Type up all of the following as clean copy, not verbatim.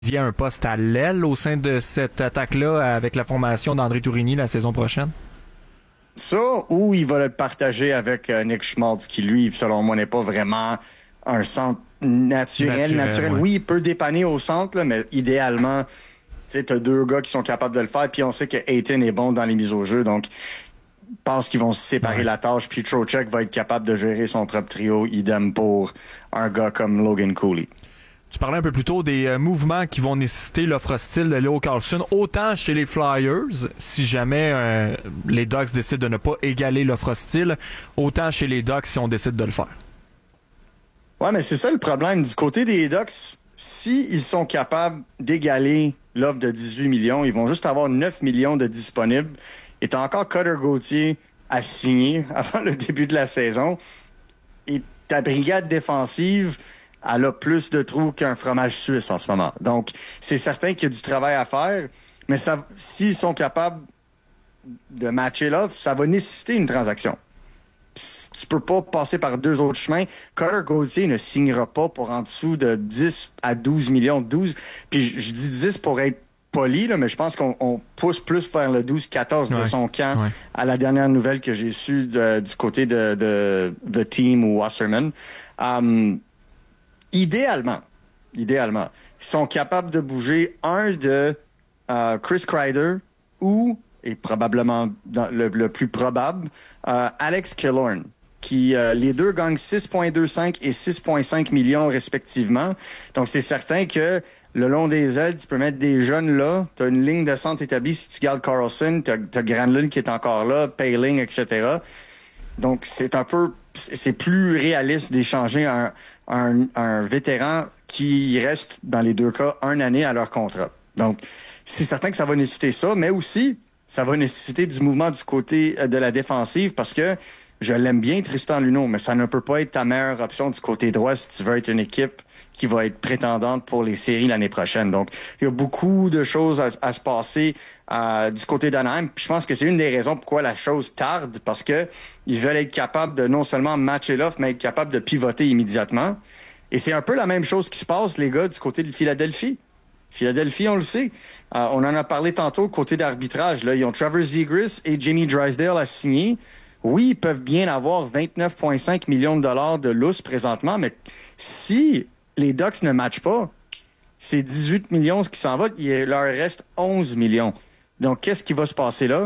y a un poste à l'aile au sein de cette attaque-là avec la formation d'André Tourigny la saison prochaine? Ça, ou il va le partager avec Nick Schmaltz, qui, lui, selon moi, n'est pas vraiment un centre naturel. Ouais. Oui, il peut dépanner au centre, là, mais idéalement, tu sais, t'as deux gars qui sont capables de le faire, puis on sait que Ayton est bon dans les mises au jeu, donc je pense qu'ils vont se séparer la tâche, puis Trocheck va être capable de gérer son propre trio, idem pour un gars comme Logan Cooley. Tu parlais un peu plus tôt des mouvements qui vont nécessiter l'offre hostile de Leo Carlsson, autant chez les Flyers, si jamais les Ducks décident de ne pas égaler l'offre hostile, autant chez les Ducks si on décide de le faire. Ouais, mais c'est ça le problème. Du côté des Ducks, s'ils sont capables d'égaler l'offre de 18 millions, ils vont juste avoir 9 millions de disponibles. Et t'as encore Cutter Gauthier à signer avant le début de la saison. Et ta brigade défensive, elle a plus de trous qu'un fromage suisse en ce moment. Donc, c'est certain qu'il y a du travail à faire, mais ça, s'ils sont capables de matcher l'offre, ça va nécessiter une transaction. Tu peux pas passer par deux autres chemins. Cutter Gauthier ne signera pas pour en dessous de 10 à 12 millions. 12, puis je dis 10 pour être poli, là, mais je pense qu'on pousse plus vers le 12-14 de son camp à la dernière nouvelle que j'ai su du côté de The Team ou Wasserman. Idéalement, ils sont capables de bouger un de Chris Kreider ou, et probablement le plus probable, Alex Killorn, qui les deux gagnent 6,25 et 6,5 millions respectivement. Donc, c'est certain que le long des ailes, tu peux mettre des jeunes là. Tu as une ligne de centre établie si tu gardes Carlson. Tu as Granlund qui est encore là, Paling, etc. Donc, c'est plus réaliste d'échanger un vétéran qui reste, dans les deux cas, 1 année à leur contrat. Donc, c'est certain que ça va nécessiter ça, mais aussi, ça va nécessiter du mouvement du côté de la défensive parce que je l'aime bien, Tristan Luneau, mais ça ne peut pas être ta meilleure option du côté droit si tu veux être une équipe qui va être prétendante pour les séries l'année prochaine. Donc, il y a beaucoup de choses à se passer du côté d'Anaheim. Puis je pense que c'est une des raisons pourquoi la chose tarde, parce que ils veulent être capables de non seulement matcher l'offre, mais être capables de pivoter immédiatement. Et c'est un peu la même chose qui se passe, les gars, du côté de Philadelphie. Philadelphie, on le sait. On en a parlé tantôt côté d'arbitrage. Là, ils ont Trevor Zegras et Jamie Drysdale à signer. Oui, ils peuvent bien avoir 29,5 millions de dollars de lousse présentement, mais si les Ducks ne matchent pas, c'est 18 millions qui s'en va, il leur reste 11 millions. Donc, qu'est-ce qui va se passer là?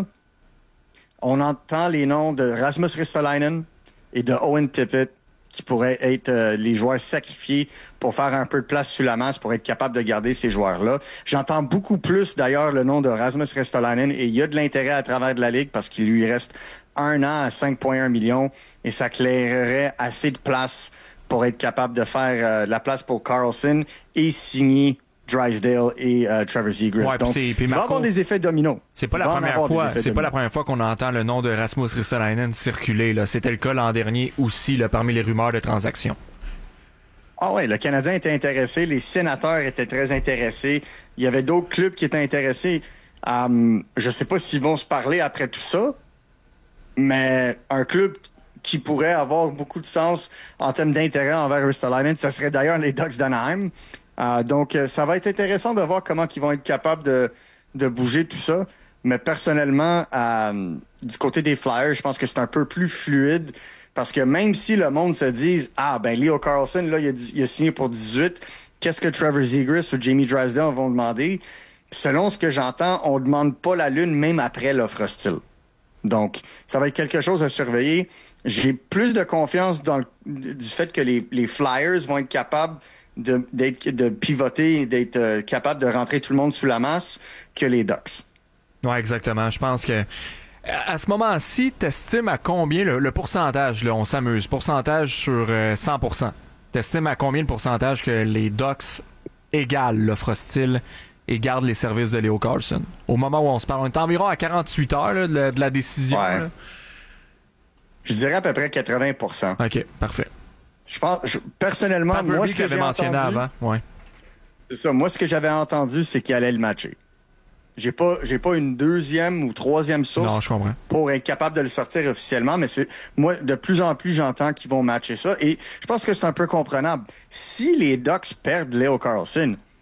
On entend les noms de Rasmus Ristolainen et de Owen Tippett qui pourraient être les joueurs sacrifiés pour faire un peu de place sous la masse pour être capable de garder ces joueurs-là. J'entends beaucoup plus, d'ailleurs, le nom de Rasmus Ristolainen et il y a de l'intérêt à travers de la Ligue parce qu'il lui reste 1 an à 5,1 millions et ça clairerait assez de place pour être capable de faire la place pour Carlson et signer Drysdale et Trevor Zegras. Ouais, donc, il va avoir des effets dominos. C'est pas la première fois qu'on entend le nom de Rasmus Ristolainen circuler, là. C'était le cas l'an dernier aussi, là, parmi les rumeurs de transactions. Ah ouais, le Canadien était intéressé, les sénateurs étaient très intéressés. Il y avait d'autres clubs qui étaient intéressés. Je sais pas s'ils vont se parler après tout ça, mais un club qui pourrait avoir beaucoup de sens en termes d'intérêt envers Ristolainen, ça serait d'ailleurs les Ducks d'Anaheim. Donc, ça va être intéressant de voir comment ils vont être capables de bouger tout ça. Mais personnellement, du côté des Flyers, je pense que c'est un peu plus fluide parce que même si le monde se dise « Ah, ben Leo Carlsson, là, il a signé pour 18, qu'est-ce que Trevor Zegras ou Jamie Drysdale vont demander? » Selon ce que j'entends, on demande pas la lune même après l'offre hostile. Donc, ça va être quelque chose à surveiller. J'ai plus de confiance du fait que les Flyers vont être capables de pivoter et d'être capable de rentrer tout le monde sous la masse que les Ducks. Ouais, exactement. Je pense que à ce moment-ci, t'estimes à combien le pourcentage, là, on s'amuse, pourcentage sur 100%. T'estimes à combien le pourcentage que les Ducks égalent l'offre hostile et gardent les services de Leo Carlsson? Au moment où on se parle, on est environ à 48 heures là, de la décision. Ouais. Là. Je dirais à peu près 80%. OK, parfait. Je pense, personnellement, moi, ce que j'ai entendu... Avant. Ouais. C'est ça. Moi, ce que j'avais entendu, c'est qu'il allait le matcher. J'ai pas une deuxième ou troisième source non, je comprends. Pour être capable de le sortir officiellement, mais moi, de plus en plus, j'entends qu'ils vont matcher ça. Et je pense que c'est un peu comprenable. Si les Ducks perdent Leo Carlsson,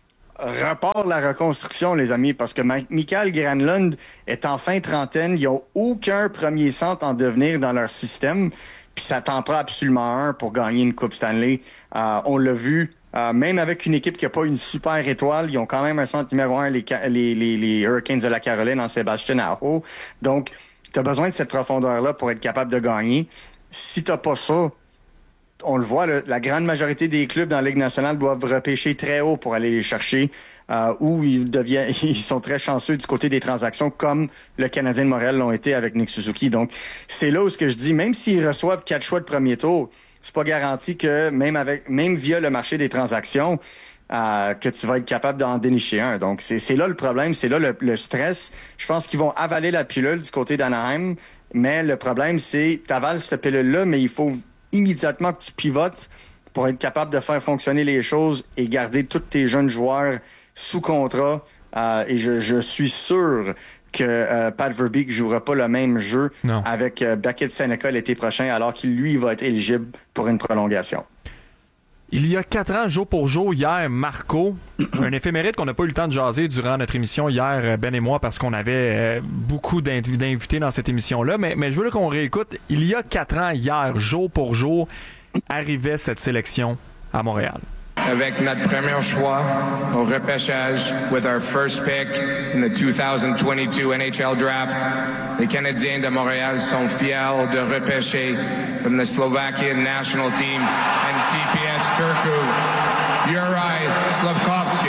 repart la reconstruction, les amis, parce que Mikael Granlund est en fin trentaine. Ils n'ont aucun premier centre en devenir dans leur système. Puis ça t'en prend absolument un pour gagner une Coupe Stanley. On l'a vu, même avec une équipe qui n'a pas une super étoile, ils ont quand même un centre numéro 1, les Hurricanes de la Caroline en Sébastien Aho. Donc, tu as besoin de cette profondeur-là pour être capable de gagner. Si t'as pas ça, on le voit, la grande majorité des clubs dans la Ligue nationale doivent repêcher très haut pour aller les chercher, ou ils sont très chanceux du côté des transactions, comme le Canadien de Montréal l'ont été avec Nick Suzuki. Donc, c'est là où ce que je dis, même s'ils reçoivent 4 choix de premier tour, c'est pas garanti que même via le marché des transactions, que tu vas être capable d'en dénicher un. Donc, c'est là le problème, c'est là le stress. Je pense qu'ils vont avaler la pilule du côté d'Anaheim, mais le problème, c'est t'avales cette pilule-là, mais il faut immédiatement que tu pivotes pour être capable de faire fonctionner les choses et garder tous tes jeunes joueurs sous contrat. Et je suis sûr que Pat Verbeek jouera pas le même jeu avec Beckett Seneca l'été prochain, alors qu'il, lui, va être éligible pour une prolongation. Il y a 4 ans, jour pour jour, hier, Marco, un éphéméride qu'on n'a pas eu le temps de jaser durant notre émission hier, Ben et moi, parce qu'on avait beaucoup d'invités dans cette émission-là, mais je veux qu'on réécoute. Il y a 4 ans, hier, jour pour jour, arrivait cette sélection à Montréal. Avec notre premier choix au repêchage, with our first pick in the 2022 NHL Draft, les Canadiens de Montréal sont fiers de repêcher from the Slovakian national team and TPS Turku, Juraj Slafkovský.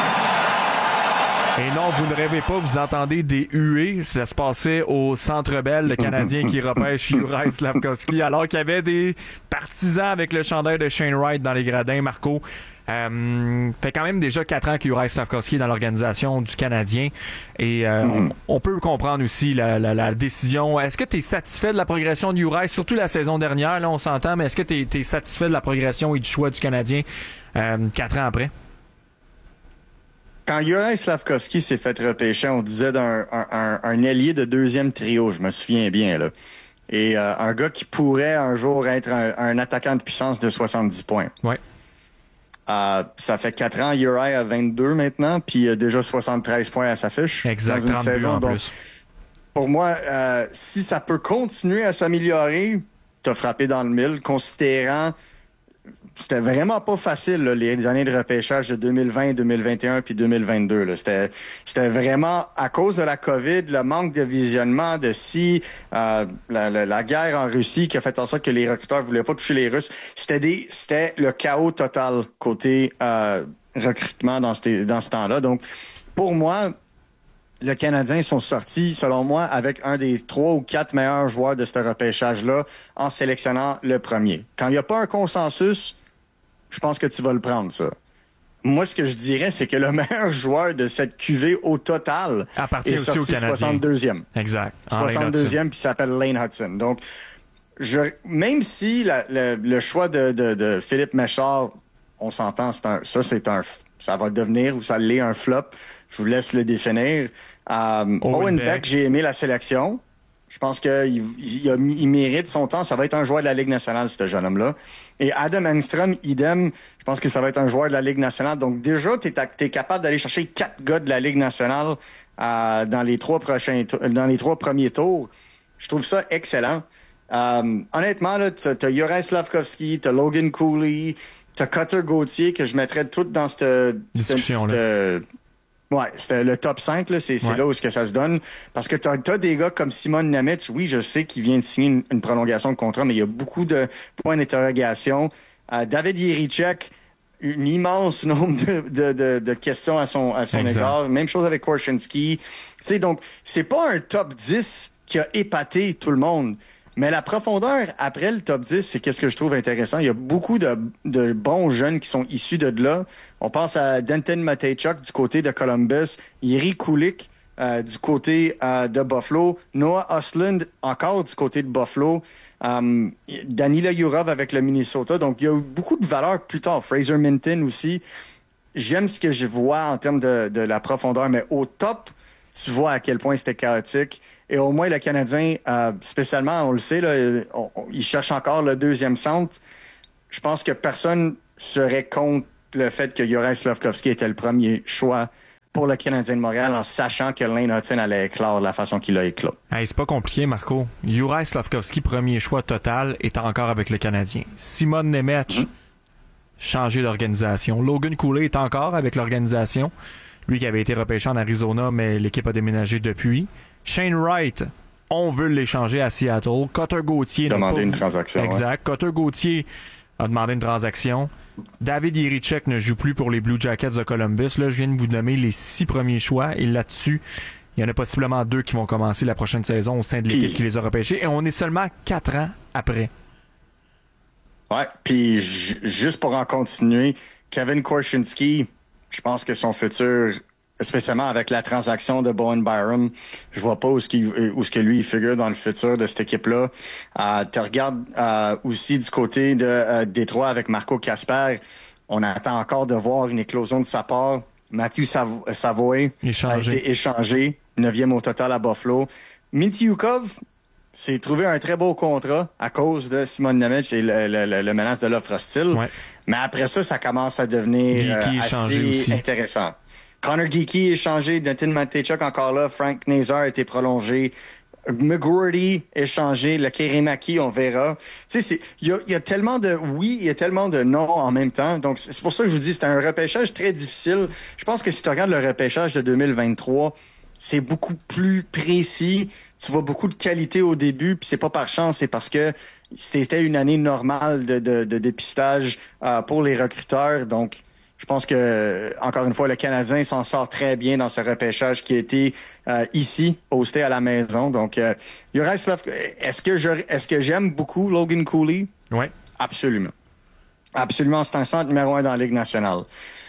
Et non, vous ne rêvez pas, vous entendez des huées. Ça se passait au Centre Bell, le Canadien qui repêche Juraj Slafkovský, alors qu'il y avait des partisans avec le chandail de Shane Wright dans les gradins, Marco. Fait quand même déjà 4 ans que Juraj Slafkovský est dans l'organisation du Canadien. Et on peut comprendre aussi la décision. Est-ce que tu es satisfait de la progression de Juraj, surtout la saison dernière, là on s'entend, mais est-ce que tu es satisfait de la progression et du choix du Canadien 4 ans après? Quand Juraj Slafkovský s'est fait repêcher, on disait d'un un ailier de deuxième trio, je me souviens bien, là. Et un gars qui pourrait un jour être un attaquant de puissance de 70 points. Ouais. Ça fait 4 ans, Juraj a 22 maintenant, puis il a déjà 73 points à sa fiche. Exact, dans une saison. en Donc, plus. pour moi, si ça peut continuer à s'améliorer, t'as frappé dans le mille, considérant c'était vraiment pas facile, là, les années de repêchage de 2020, 2021 puis 2022. Là. C'était vraiment à cause de la COVID, le manque de visionnement, de la guerre en Russie qui a fait en sorte que les recruteurs voulaient pas toucher les Russes. C'était le chaos total côté recrutement dans ce temps-là. Donc, pour moi, les Canadiens sont sortis, selon moi, avec un des 3 ou 4 meilleurs joueurs de ce repêchage-là en sélectionnant le premier. Quand il n'y a pas un consensus, je pense que tu vas le prendre, ça. Moi, ce que je dirais, c'est que le meilleur joueur de cette QV au total est sorti 62e. Exact. 62e, puis s'appelle Lane Hudson. Donc, même si le choix de Philippe Méchard, on s'entend, ça va devenir ou ça l'est un flop. Je vous laisse le définir. Owen Beck, j'ai aimé la sélection. Je pense qu'il mérite son temps. Ça va être un joueur de la Ligue nationale, ce jeune homme-là. Et Adam Engstrom, idem. Je pense que ça va être un joueur de la Ligue nationale. Donc déjà, t'es capable d'aller chercher 4 gars de la Ligue nationale dans les 3 premiers tours. Je trouve ça excellent. Honnêtement, là, t'as Juraj Slafkovský, t'as Logan Cooley, t'as Cutter Gauthier que je mettrais toutes dans cette discussion-là. Ouais, c'était le top 5, là, c'est là où est-ce que ça se donne. Parce que t'as des gars comme Simon Nemec, oui, je sais qu'il vient de signer une prolongation de contrat, mais il y a beaucoup de points d'interrogation. David Jiricek, un immense nombre de questions à son égard. Même chose avec Korchinski. Tu sais, donc, c'est pas un top 10 qui a épaté tout le monde. Mais la profondeur après le top 10, c'est qu'est-ce que je trouve intéressant. Il y a beaucoup de bons jeunes qui sont issus de là. On pense à Denton Mateychuk du côté de Columbus, Jiri Kulich du côté de Buffalo, Noah Östlund encore du côté de Buffalo, Danila Yurov avec le Minnesota. Donc, il y a eu beaucoup de valeurs plus tard. Fraser Minton aussi. J'aime ce que je vois en termes de la profondeur, mais au top, tu vois à quel point c'était chaotique. Et au moins, le Canadien, spécialement, on le sait, là, il cherche encore le deuxième centre. Je pense que personne serait contre le fait que Juraj Slafkovský était le premier choix pour le Canadien de Montréal en sachant que Lane Hutton allait éclore de la façon qu'il a éclos. Hey, c'est pas compliqué, Marco. Juraj Slafkovský, premier choix total, est encore avec le Canadien. Simon Nemec, changé d'organisation. Logan Cooley est encore avec l'organisation. Lui qui avait été repêché en Arizona, mais l'équipe a déménagé depuis. Shane Wright, on veut l'échanger à Seattle. Cutter Gauthier... Demander une transaction. Exact. Ouais. Cutter Gauthier a demandé une transaction. David Jiricek ne joue plus pour les Blue Jackets de Columbus. Là, je viens de vous nommer les 6 premiers choix. Et là-dessus, il y en a possiblement 2 qui vont commencer la prochaine saison au sein de l'équipe qui les a repêchés. Et on est seulement 4 ans après. Ouais, puis juste pour en continuer, Kevin Korchinski, je pense que son futur, spécialement avec la transaction de Bowen Byram, je vois pas où ce que lui il figure dans le futur de cette équipe-là. Tu regardes aussi du côté de Détroit avec Marco Kasper, on attend encore de voir une éclosion de sa part. Matthew Savoie a été échangé, 9e au total à Buffalo. Mintyukov s'est trouvé un très beau contrat à cause de Simon Nemec et le menace de l'offre hostile. Ouais. Mais après ça commence à devenir assez intéressant. Connor Geekie échangé, Denton Mateychuk encore là, Frank Nazar a été prolongé, McGroarty échangé, le Kerimaki, on verra. Tu sais, il y a tellement de oui, il y a tellement de non en même temps. Donc, c'est pour ça que je vous dis, c'est un repêchage très difficile. Je pense que si tu regardes le repêchage de 2023, c'est beaucoup plus précis. Tu vois beaucoup de qualité au début, puis c'est pas par chance, c'est parce que c'était une année normale de dépistage pour les recruteurs. Donc, je pense que, encore une fois, le Canadien s'en sort très bien dans ce repêchage qui a été ici, hosté à la maison. Donc, Juraj Slafkovský, est-ce que j'aime beaucoup Logan Cooley? Oui. Absolument. Absolument, c'est un centre numéro 1 dans la Ligue nationale.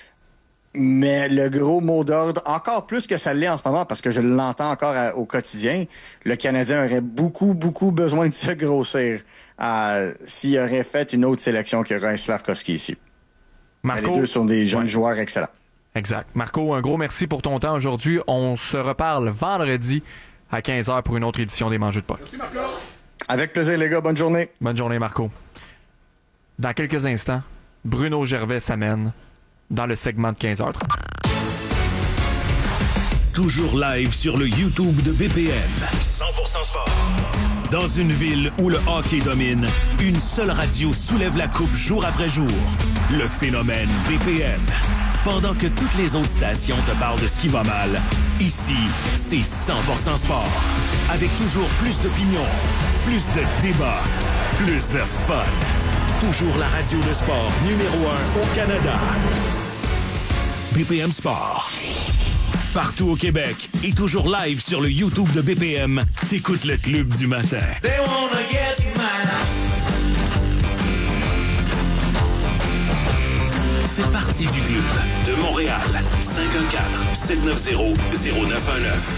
Mais le gros mot d'ordre, encore plus que ça l'est en ce moment, parce que je l'entends encore au quotidien, le Canadien aurait beaucoup, beaucoup besoin de se grossir s'il aurait fait une autre sélection que Juraj Slafkovský ici. Marco, les deux sont des jeunes joueurs excellents. Exact. Marco, un gros merci pour ton temps aujourd'hui. On se reparle vendredi à 15h pour une autre édition des Mangeux de Puck. Merci, Marco. Avec plaisir, les gars. Bonne journée. Bonne journée, Marco. Dans quelques instants, Bruno Gervais s'amène dans le segment de 15h30. Toujours live sur le YouTube de BPM. 100% sport. Dans une ville où le hockey domine, une seule radio soulève la coupe jour après jour. Le phénomène BPM. Pendant que toutes les autres stations te parlent de ce qui va mal, ici, c'est 100% sport. Avec toujours plus d'opinions, plus de débats, plus de fun. Toujours la radio de sport numéro 1 au Canada. BPM Sport. Partout au Québec et toujours live sur le YouTube de BPM, t'écoutes le Club du matin. They wanna get mine. Fais partie du Club de Montréal. 514-790-0919.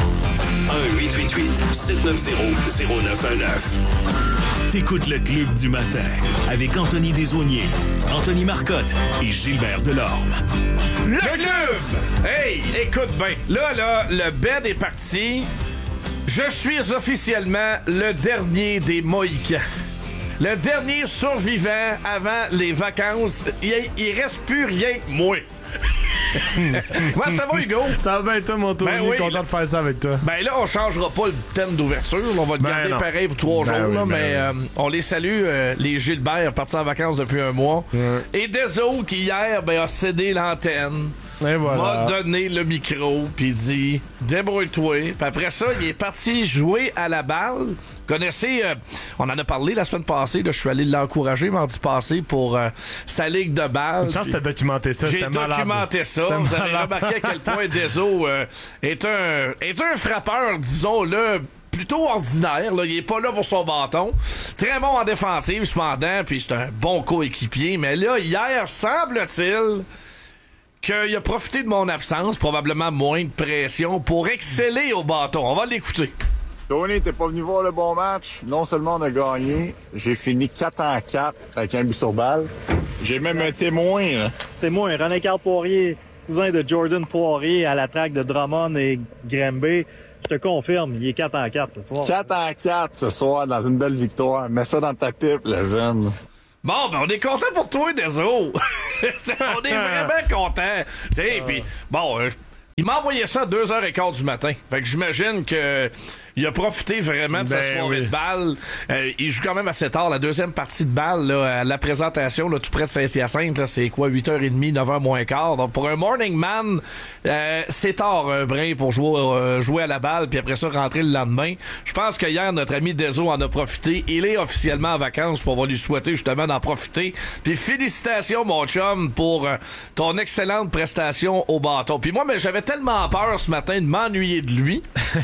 1-888-790-0919. T'écoutes le Club du matin avec Anthony Desaulniers, Anthony Marcotte et Gilbert Delorme. Le Club! Hey, écoute bien. Là, le bed est parti. Je suis officiellement le dernier des Mohicans. Le dernier survivant avant les vacances. Il reste plus rien, moi. Comment ça va, Hugo? Ça va bien, toi, mon Tony. Ben oui, content de faire ça avec toi. Ben là, on changera pas le thème d'ouverture. On va le garder pareil pour 3 jours. Oui, là, mais on les salue, les Gilbert, partis en vacances depuis un mois. Et Deso, qui hier a cédé l'antenne. Et voilà. M'a donné le micro, puis dit débrouille-toi. Puis après ça, il est parti jouer à la balle. Vous connaissez, on en a parlé la semaine passée, là, je suis allé l'encourager mardi passé pour sa ligue de balle. Une chance que t'as documenté ça, j'ai documenté ça. Vous avez remarqué à quel point Deso est un frappeur, disons-le, plutôt ordinaire. Là. Il est pas là pour son bâton. Très bon en défensive, cependant, puis c'est un bon coéquipier. Mais là, hier, semble-t-il qu'il a profité de mon absence, probablement moins de pression, pour exceller au bâton. On va l'écouter. Tony, t'es pas venu voir le bon match. Non seulement on a gagné, j'ai fini 4-4 avec un but sur balle. J'ai même un témoin, là. Témoin, René-Carl Poirier, cousin de Jordan Poirier à la traque de Drummond et Granby. Je te confirme, il est 4-4 ce soir. 4-4 ce soir dans une belle victoire. Mets ça dans ta pipe, le jeune. Bon, ben on est content pour toi, Deso. On est vraiment contents. Puis, bon, il m'a envoyé ça à 2h15 du matin. Fait que j'imagine que il a profité vraiment de sa soirée de balle. Il joue quand même assez tard. La deuxième partie de balle, là, à la présentation, là, tout près de Saint-Hyacinthe, là, c'est quoi, 8h30, 9h moins quart. Donc, pour un morning man, c'est tard, un brin, pour jouer à la balle, puis après ça, rentrer le lendemain. Je pense que hier, notre ami Dezo en a profité. Il est officiellement en vacances, puis on va lui souhaiter justement d'en profiter. Puis félicitations, mon chum, pour ton excellente prestation au bâton. Puis moi, mais j'avais tellement peur ce matin de m'ennuyer de lui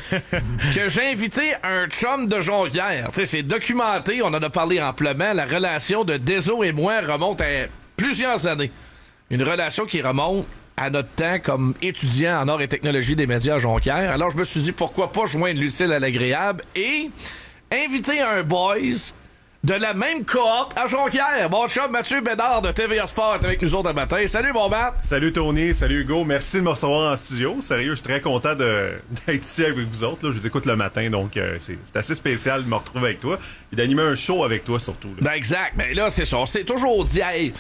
que j'ai invité un chum de Jonquière. Tu sais, c'est documenté, on en a parlé amplement. La relation de Dezo et moi remonte à plusieurs années. Une relation qui remonte à notre temps comme étudiant en arts et technologie des médias à Jonquière. Alors je me suis dit, pourquoi pas joindre l'utile à l'agréable et inviter un boys de la même cohorte à Jonquière. Mon chum Mathieu Bédard de TVA Sport est avec nous autres un matin. Salut mon Matt! Salut Tony, salut Hugo, merci de me recevoir en studio. Sérieux, je suis très content d'être ici avec vous autres. Là. Je vous écoute le matin, donc c'est assez spécial de me retrouver avec toi et d'animer un show avec toi surtout. Là. Ben exact, mais là c'est ça, on s'est toujours dit, hey,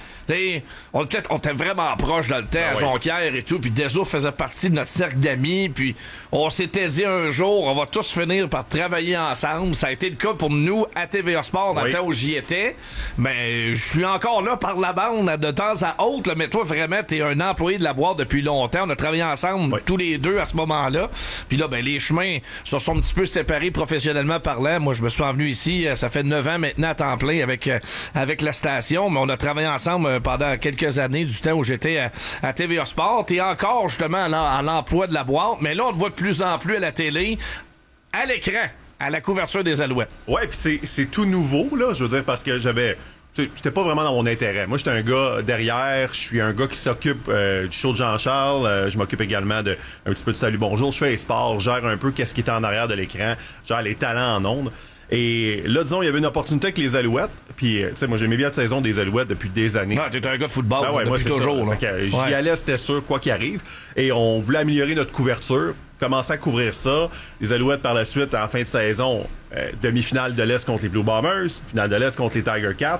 on était vraiment proche dans le temps à Jonquière et tout, puis Dezo faisait partie de notre cercle d'amis, puis on s'était dit un jour, on va tous finir par travailler ensemble. Ça a été le cas pour nous à TVA Sport dans le temps où j'y étais, mais je suis encore là par la bande de temps à autre, là, mais toi vraiment t'es un employé de la boîte depuis longtemps, on a travaillé ensemble tous les deux à ce moment-là, puis là ben les chemins se sont un petit peu séparés professionnellement parlant. Moi je me suis envenu ici, ça fait 9 ans maintenant à temps plein avec la station, mais on a travaillé ensemble pendant quelques années du temps où j'étais à TVA Sport. T'es encore justement à l'emploi de la boîte, mais là on te voit de plus en plus à la télé, à l'écran, à la couverture des Alouettes. Ouais, puis c'est tout nouveau, là, je veux dire, parce que j'étais pas vraiment dans mon intérêt. Moi, j'étais un gars derrière, je suis un gars qui s'occupe du show de Jean-Charles, je m'occupe également un petit peu de Salut Bonjour, je fais les sports, je gère un peu qu'est-ce qui est en arrière de l'écran, je gère les talents en ondes. Et là, disons, il y avait une opportunité avec les Alouettes. Puis, tu sais, moi, j'aimais bien la saison des Alouettes depuis des années. Ah, t'es un gars de football ben ouais, depuis toujours. Là. J'y allais, c'était sûr, quoi qu'il arrive. Et on voulait améliorer notre couverture, commencer à couvrir ça. Les Alouettes, par la suite, en fin de saison, demi-finale de l'Est contre les Blue Bombers, finale de l'Est contre les Tiger Cats.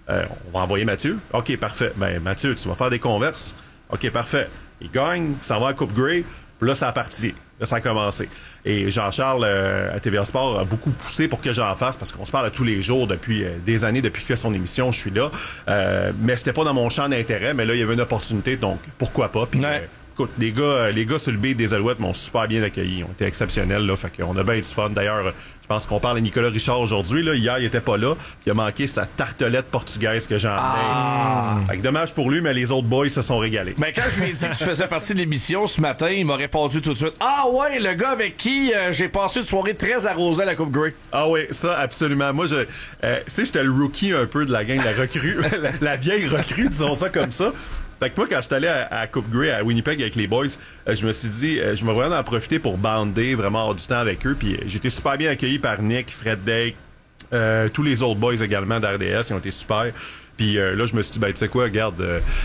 On va envoyer Mathieu. OK, parfait. Ben, Mathieu, tu vas faire des converses. OK, parfait. Il gagne, ça va à Coupe Grey. Puis là, ça a parti. Là, ça a commencé. Et Jean-Charles, à TVA Sport, a beaucoup poussé pour que j'en fasse, parce qu'on se parle à tous les jours depuis des années, depuis qu'il fait son émission, je suis là. Mais c'était pas dans mon champ d'intérêt, mais là, il y avait une opportunité, donc pourquoi pas. Puis, écoute, les gars sur le beat des Alouettes m'ont super bien accueilli. On était exceptionnels, là. Fait qu'on a bien du fun. D'ailleurs, je pense qu'on parle à Nicolas Richard aujourd'hui, là. Hier, il était pas là. Puis il a manqué sa tartelette portugaise que j'ai emmenée. Fait que dommage pour lui, mais les autres boys se sont régalés. Mais quand je lui ai dit que tu faisais partie de l'émission ce matin, il m'a répondu tout de suite. Ah ouais, le gars avec qui j'ai passé une soirée très arrosée à la Coupe Grey. Ah oui, ça, absolument. Moi, j'étais le rookie un peu de la gang, la recrue. la vieille recrue, disons ça comme ça. Fait que moi, quand j'étais allé à Coupe Grey, à Winnipeg avec les boys, je me suis dit, je me voyais en profiter pour bander vraiment avoir du temps avec eux. Puis j'étais super bien accueilli par Nick, Fred Dake, tous les autres boys également d'RDS, ils ont été super. Puis là, je me suis dit, ben, tu sais quoi, regarde,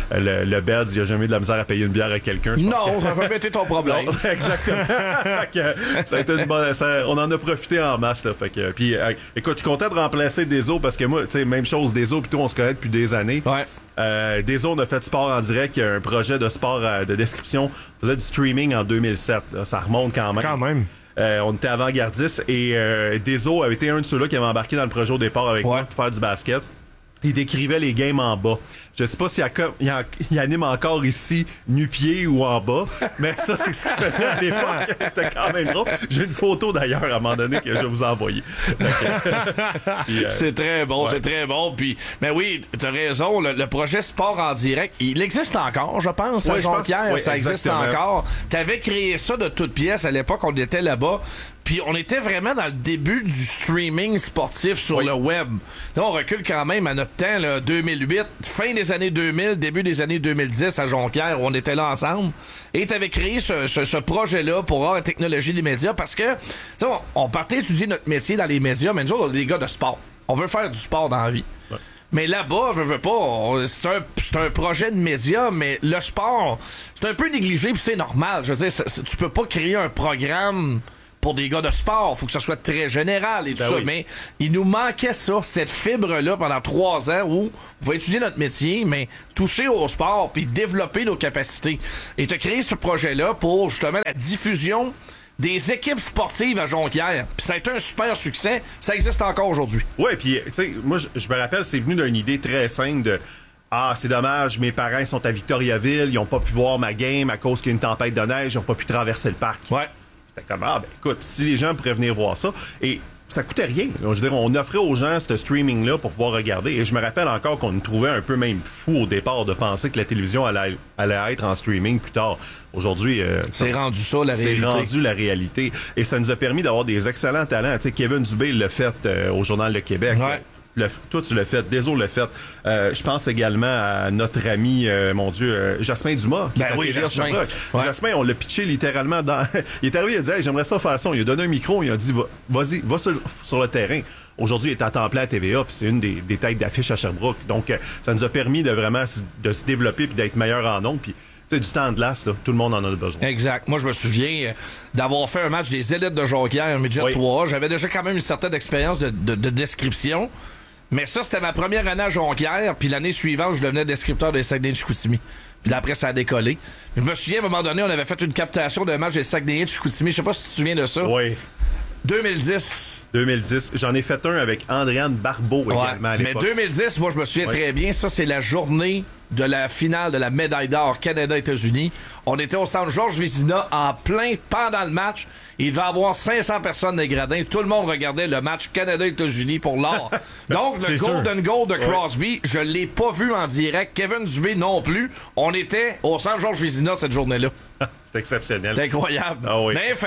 le Beds, il a jamais eu de la misère à payer une bière à quelqu'un. Non, ça va péter ton problème. Non, exactement. Fait que, ça a été une bonne... on en a profité en masse, là. Fait que, puis, écoute, je suis content de remplacer Dezo parce que moi, tu sais, même chose, Dezo, puis toi, on se connaît depuis des années. Ouais. Dezo, on a fait sport en direct, un projet de sport de description. On faisait du streaming en 2007. Là. Ça remonte quand même. Quand même. On était avant-gardistes et Dezo avait été un de ceux-là qui avait embarqué dans le projet au départ avec moi pour faire du basket. Il décrivait les games en bas. Je sais pas s'il il anime encore ici, nu-pied ou en bas, mais ça, c'est ce qu'il faisait à l'époque. C'était quand même drôle. J'ai une photo, d'ailleurs, à un moment donné, que je vais vous envoyer. Puis, c'est très bon, c'est très bon. Puis, mais oui, t'as raison, le projet sport en direct, il existe encore, je pense, à Jonquière, ça existe encore. T'avais créé ça de toutes pièces à l'époque, on était là-bas. Puis on était vraiment dans le début du streaming sportif sur le web. Là, on recule quand même à notre temps, là, 2008, fin des années 2000, début des années 2010 à Jonquière, où on était là ensemble. Et t'avais créé ce projet-là pour avoir la technologie des médias parce que on partait étudier notre métier dans les médias, mais nous autres, on est des gars de sport. On veut faire du sport dans la vie. Ouais. Mais là-bas, veux pas, c'est un projet de médias, mais le sport, c'est un peu négligé, puis c'est normal. Je veux dire, tu peux pas créer un programme pour des gars de sport, faut que ça soit très général et tout ça, oui. mais il nous manquait ça, cette fibre-là pendant 3 ans où on va étudier notre métier, mais toucher au sport puis développer nos capacités. Et tu as créé ce projet-là pour justement la diffusion des équipes sportives à Jonquière. Puis ça a été un super succès. Ça existe encore aujourd'hui. Ouais, puis tu sais, moi je me rappelle, c'est venu d'une idée très simple de c'est dommage, mes parents sont à Victoriaville, ils ont pas pu voir ma game à cause qu'il y a une tempête de neige, ils ont pas pu traverser le parc. Ouais. C'était comme écoute, si les gens pourraient venir voir ça, et ça coûtait rien. Je veux dire, on offrait aux gens ce streaming-là pour pouvoir regarder. Et je me rappelle encore qu'on nous trouvait un peu même fou au départ de penser que la télévision allait être en streaming plus tard. Aujourd'hui, c'est rendu ça, la réalité. C'est rendu la réalité. Et ça nous a permis d'avoir des excellents talents. Tu sais, Kevin Dubé l'a fait au Journal de Québec. Ouais. Toi, tu l'as fait. Désolé l'a fait. Je pense également à notre ami, Jasmin Dumas. Ben oui, Jasmin. Ouais. Jasmin, on l'a pitché littéralement dans... Il est arrivé, il a dit hey, j'aimerais ça faire ça. Il a donné un micro, il a dit vas-y, va sur le terrain. Aujourd'hui, il est à temps plein à TVA, puis c'est une des têtes d'affiche à Sherbrooke. Donc, ça nous a permis de vraiment de se développer puis d'être meilleur en nombre. Puis, tu sais, du temps de glace, là, tout le monde en a besoin. Exact. Moi, je me souviens d'avoir fait un match des élites de Jonquière, Midget 3. J'avais déjà quand même une certaine expérience de description. Mais ça, c'était ma première année à Jonquière, puis l'année suivante, je devenais descripteur des Saguenay-Chicoutimi. Puis là, après, ça a décollé. Mais je me souviens, à un moment donné, on avait fait une captation d'un match des Saguenay-Chicoutimi. Je sais pas si tu te souviens de ça. Oui. 2010. J'en ai fait un avec Andréane Barbeau également à l'époque. Mais 2010, moi, je me souviens très bien. Ça, c'est la journée de la finale de la médaille d'or Canada-États-Unis. On était au centre Georges Vézina en plein pendant le match. Il devait y avoir 500 personnes des gradins. Tout le monde regardait le match Canada-États-Unis pour l'or. Donc, le Golden Goal de Crosby, je l'ai pas vu en direct. Kevin Dubé non plus. On était au centre Georges Vézina cette journée-là. C'est exceptionnel. C'est incroyable. Ah oui. Mais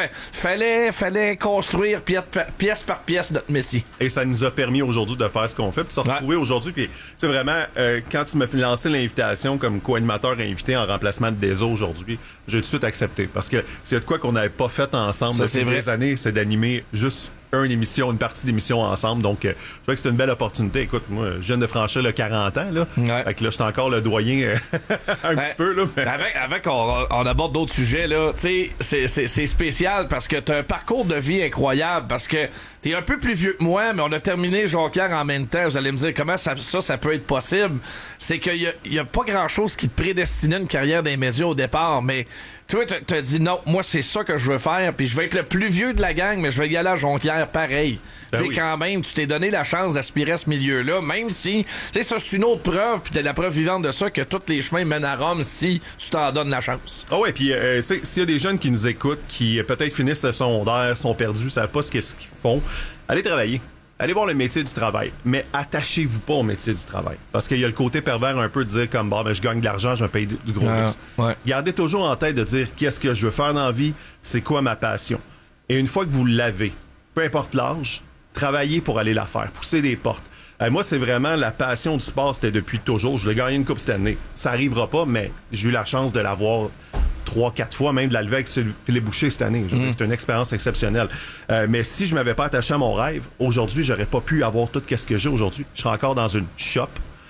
fallait construire pièce par pièce notre métier. Et ça nous a permis aujourd'hui de faire ce qu'on fait, puis se retrouver aujourd'hui. Puis, c'est vraiment, quand tu m'as lancé l'invitation comme co-animateur invité en remplacement de Deso aujourd'hui, j'ai tout de suite accepté. Parce que s'il y a de quoi qu'on n'avait pas fait ensemble depuis des années, c'est d'animer juste une partie d'émission ensemble. Donc, je trouvais que c'était une belle opportunité. Écoute, moi, je viens de franchir le 40 ans, là. Ouais. Fait que là, j'étais encore le doyen petit peu, là. Mais... Avec on aborde d'autres sujets, là. Tu sais, c'est spécial parce que t'as un parcours de vie incroyable. Parce que t'es un peu plus vieux que moi, mais on a terminé Jonquière en même temps. Vous allez me dire comment ça peut être possible. C'est qu'il y a pas grand-chose qui te prédestinait une carrière dans les médias au départ, mais toi, t'as dit non, moi c'est ça que je veux faire, puis je vais être le plus vieux de la gang, mais je vais y aller à Jonquière pareil. Tu sais, quand même, tu t'es donné la chance d'aspirer à ce milieu-là, même si, tu sais, ça c'est une autre preuve, puis t'es la preuve vivante de ça, que tous les chemins mènent à Rome si tu t'en donnes la chance. Ah ouais, puis s'il y a des jeunes qui nous écoutent, qui peut-être finissent le secondaire, sont perdus, savent pas ce qu'ils font, allez travailler. Allez voir le métier du travail, mais attachez-vous pas au métier du travail. Parce qu'il y a le côté pervers un peu de dire comme, je gagne de l'argent, je me paye du gros luxe. Ouais. Gardez toujours en tête de dire qu'est-ce que je veux faire dans la vie, c'est quoi ma passion. Et une fois que vous l'avez, peu importe l'âge, travaillez pour aller la faire, pousser des portes. Moi, c'est vraiment la passion du sport, c'était depuis toujours. Je l'ai gagné une coupe cette année. Ça arrivera pas, mais j'ai eu la chance de l'avoir 3-4 fois, même de la lever avec Philippe Boucher cette année. C'est une expérience exceptionnelle. Mais si je m'avais pas attaché à mon rêve, aujourd'hui, j'aurais pas pu avoir tout ce que j'ai aujourd'hui. Je serais encore dans une shop.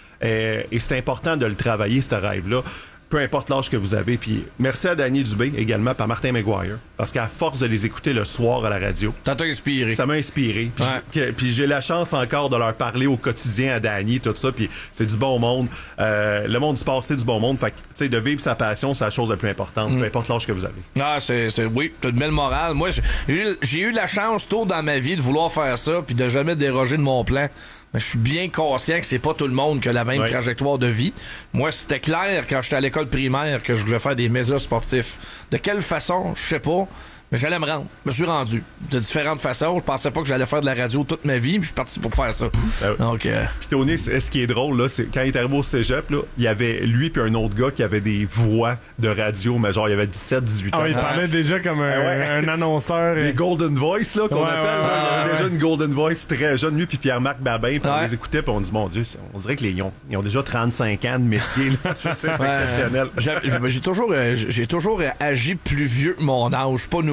Et c'est important de le travailler, ce rêve-là. Peu importe l'âge que vous avez. Puis merci à Danny Dubé également, par Martin Maguire. Parce qu'à force de les écouter le soir à la radio, ça t'a inspiré. Ça m'a inspiré. Puis j'ai la chance encore de leur parler au quotidien à Danny, tout ça. Puis c'est du bon monde. Le monde du sport, c'est du bon monde. Fait que, tu sais, de vivre sa passion, c'est la chose la plus importante. Peu importe l'âge que vous avez. Oui, t'as une belle morale. Moi, j'ai eu la chance tôt dans ma vie de vouloir faire ça, puis de jamais déroger de mon plan. Mais je suis bien conscient que c'est pas tout le monde qui a la même trajectoire de vie. Moi, c'était clair quand j'étais à l'école primaire que je voulais faire des médias sportifs. De quelle façon, je sais pas, mais j'allais me rendre. Je me suis rendu de différentes façons. Je pensais pas que j'allais faire de la radio toute ma vie, puis je suis parti pour faire ça. Donc, Puis Tony, ce qui est drôle, là, c'est quand il est arrivé au cégep, là, il y avait lui puis un autre gars qui avait des voix de radio, mais genre, il y avait 17-18 ans. Ah, il parlait déjà comme un annonceur. Des Golden Voice, là, qu'on appelle. Il y avait déjà une Golden Voice très jeune, lui puis Pierre-Marc Babin, puis on les écoutait, puis on dit, mon Dieu, on dirait qu'ils ont déjà 35 ans de métier, là. C'est exceptionnel. J'ai toujours agi plus vieux que mon âge, pas nouveau.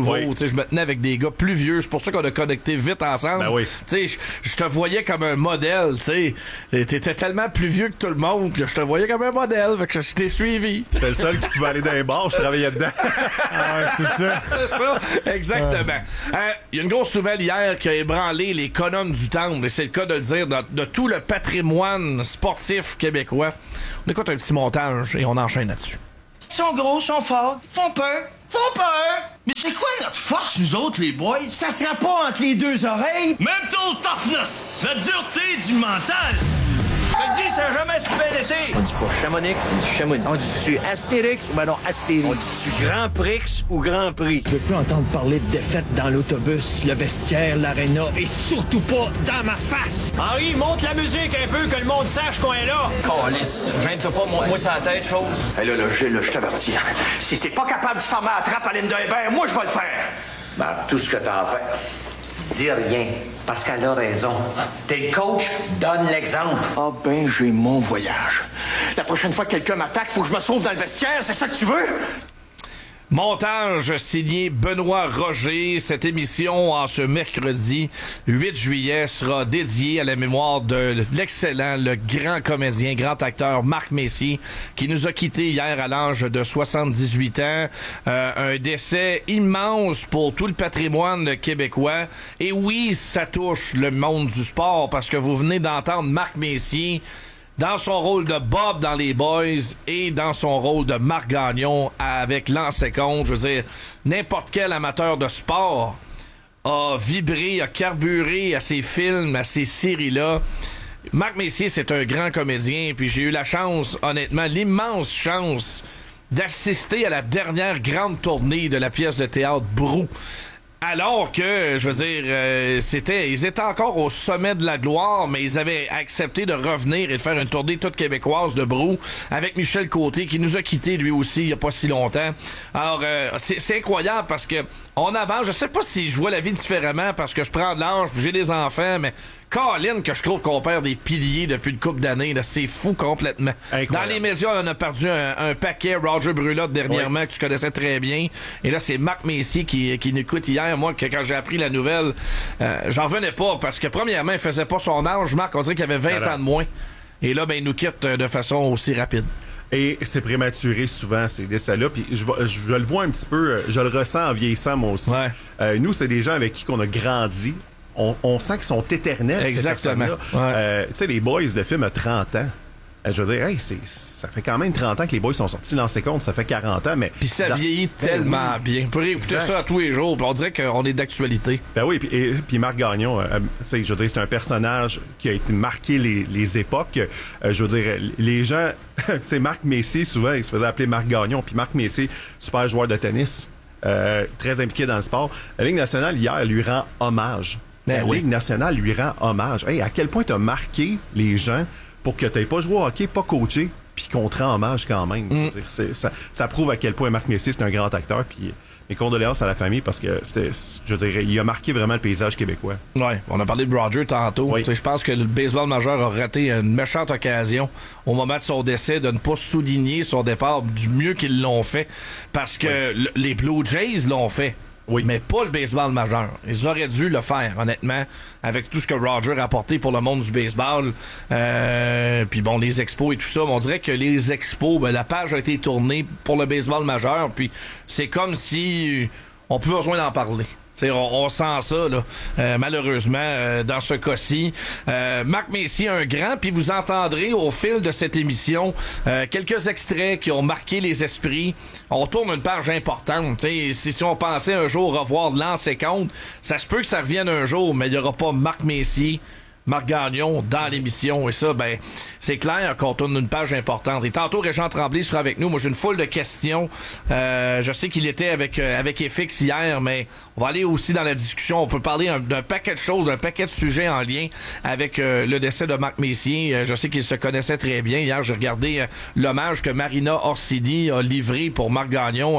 nouveau. Oui. Je me tenais avec des gars plus vieux. C'est pour ça qu'on a connecté vite ensemble. Ben oui. Je te voyais comme un modèle. T'étais tellement plus vieux que tout le monde que je te voyais comme un modèle. Fait que je t'ai suivi. J'étais le seul qui pouvait aller dans les bars. Je travaillais dedans. C'est ça. C'est ça, exactement. Il y a une grosse nouvelle hier qui a ébranlé les colonnes du temple, et c'est le cas de le dire, de tout le patrimoine sportif québécois. On écoute un petit montage et on enchaîne là-dessus. Ils sont gros, sont forts, font peur. Font peur! Mais c'est quoi notre force, nous autres, les boys? Ça sera pas entre les deux oreilles? Mental toughness! La dureté du mental! Je te dis, ça n'a jamais si bien été! On dit pas Chamonix, on dit Chamonix. On dit-tu Astérix ou ben non Astérix? On dit-tu Grand Prix ou Grand Prix? Je veux plus entendre parler de défaite dans l'autobus, le vestiaire, l'aréna et surtout pas dans ma face! Henri, monte la musique un peu, que le monde sache qu'on est là! Calice, gêne-toi pas, moi ça la tête, chose. Hey là, Gilles, je t'avertis. Si t'es pas capable de fermer la trappe à Linda Hébert, moi je vais le faire! Ben, tout ce que t'as à faire. Dis rien, parce qu'elle a raison. T'es le coach, donne l'exemple. Ah ben, j'ai mon voyage. La prochaine fois que quelqu'un m'attaque, faut que je me sauve dans le vestiaire, c'est ça que tu veux? Montage signé Benoît Roger. Cette émission, en ce mercredi 8 juillet, sera dédiée à la mémoire de l'excellent, le grand comédien, grand acteur Marc Messier, qui nous a quittés hier à l'âge de 78 ans. Un décès immense pour tout le patrimoine québécois. Et oui, ça touche le monde du sport, parce que vous venez d'entendre Marc Messier dans son rôle de Bob dans Les Boys et dans son rôle de Marc Gagnon avec Lancé Compte. Je veux dire, n'importe quel amateur de sport a vibré, a carburé à ces films, à ces séries-là. Marc Messier, c'est un grand comédien, puis j'ai eu la chance, honnêtement, l'immense chance d'assister à la dernière grande tournée de la pièce de théâtre Brou. Alors que, je veux dire, ils étaient encore au sommet de la gloire, mais ils avaient accepté de revenir et de faire une tournée toute québécoise de Brou avec Michel Côté, qui nous a quittés lui aussi il y a pas si longtemps. Alors, c'est incroyable parce que on avance. Je sais pas si je vois la vie différemment parce que je prends de l'âge, j'ai des enfants, mais Colin, que je trouve qu'on perd des piliers depuis une couple d'années, là, c'est fou complètement. Incroyable. Dans les médias, on a perdu un paquet. Roger Brulotte dernièrement, oui, que tu connaissais très bien. Et là, c'est Marc Messier qui nous écoute hier. Moi, quand j'ai appris la nouvelle, j'en revenais pas parce que premièrement, il faisait pas son âge. Marc, on dirait qu'il avait 20 ans de moins. Et là, ben, il nous quitte de façon aussi rapide. Et c'est prématuré souvent, ces décès-là. Puis je le vois un petit peu, je le ressens en vieillissant moi aussi. Ouais. Nous, c'est des gens avec qui on a grandi. On sent qu'ils sont éternels. Exactement. Ouais. Tu sais, les Boys, le film a 30 ans. Je veux dire, hey, ça fait quand même 30 ans que les Boys sont sortis dans ses comptes, ça fait 40 ans, mais... Puis ça vieillit tellement bien. Vous pourrez écouter ça à tous les jours, puis on dirait qu'on est d'actualité. Ben oui, puis Marc Gagnon, je veux dire, c'est un personnage qui a été marqué les époques. Je veux dire, les gens... tu sais, Marc Messier, souvent, il se faisait appeler Marc Gagnon, puis Marc Messier, super joueur de tennis, très impliqué dans le sport. La Ligue nationale, hier, lui rend hommage. La Ligue nationale lui rend hommage. Hey, à quel point t'as marqué les gens pour que t'aies pas joué au hockey, pas coaché, puis qu'on te rend hommage quand même. Ça prouve à quel point Marc Messier, c'est un grand acteur, puis mes condoléances à la famille, parce que je dirais, il a marqué vraiment le paysage québécois. Ouais, on a parlé de Roger tantôt. Oui. Je pense que le baseball majeur a raté une méchante occasion au moment de son décès de ne pas souligner son départ du mieux qu'ils l'ont fait, parce que les Blue Jays l'ont fait. Oui. Mais pas le baseball majeur. Ils auraient dû le faire, honnêtement, avec tout ce que Roger a apporté pour le monde du baseball. Puis bon, les expos et tout ça. On dirait que les expos, ben, la page a été tournée pour le baseball majeur. Puis c'est comme si on pouvait besoin d'en parler. On sent ça, là, malheureusement, dans ce cas-ci. Marc Messier, un grand, puis vous entendrez au fil de cette émission quelques extraits qui ont marqué les esprits. On tourne une page importante. Si on pensait un jour revoir Lancé Compte, ça se peut que ça revienne un jour, mais il n'y aura pas Marc Messier, Marc Gagnon dans l'émission. Et ça, ben, c'est clair qu'on tourne une page importante. Et tantôt, Régent Tremblay sera avec nous. Moi, j'ai une foule de questions. Je sais qu'il était avec FX hier, mais on va aller aussi dans la discussion. On peut parler d'un paquet de choses, d'un paquet de sujets en lien avec le décès de Marc Messier. Je sais qu'il se connaissait très bien. Hier, j'ai regardé l'hommage que Marina Orsini a livré pour Marc Gagnon.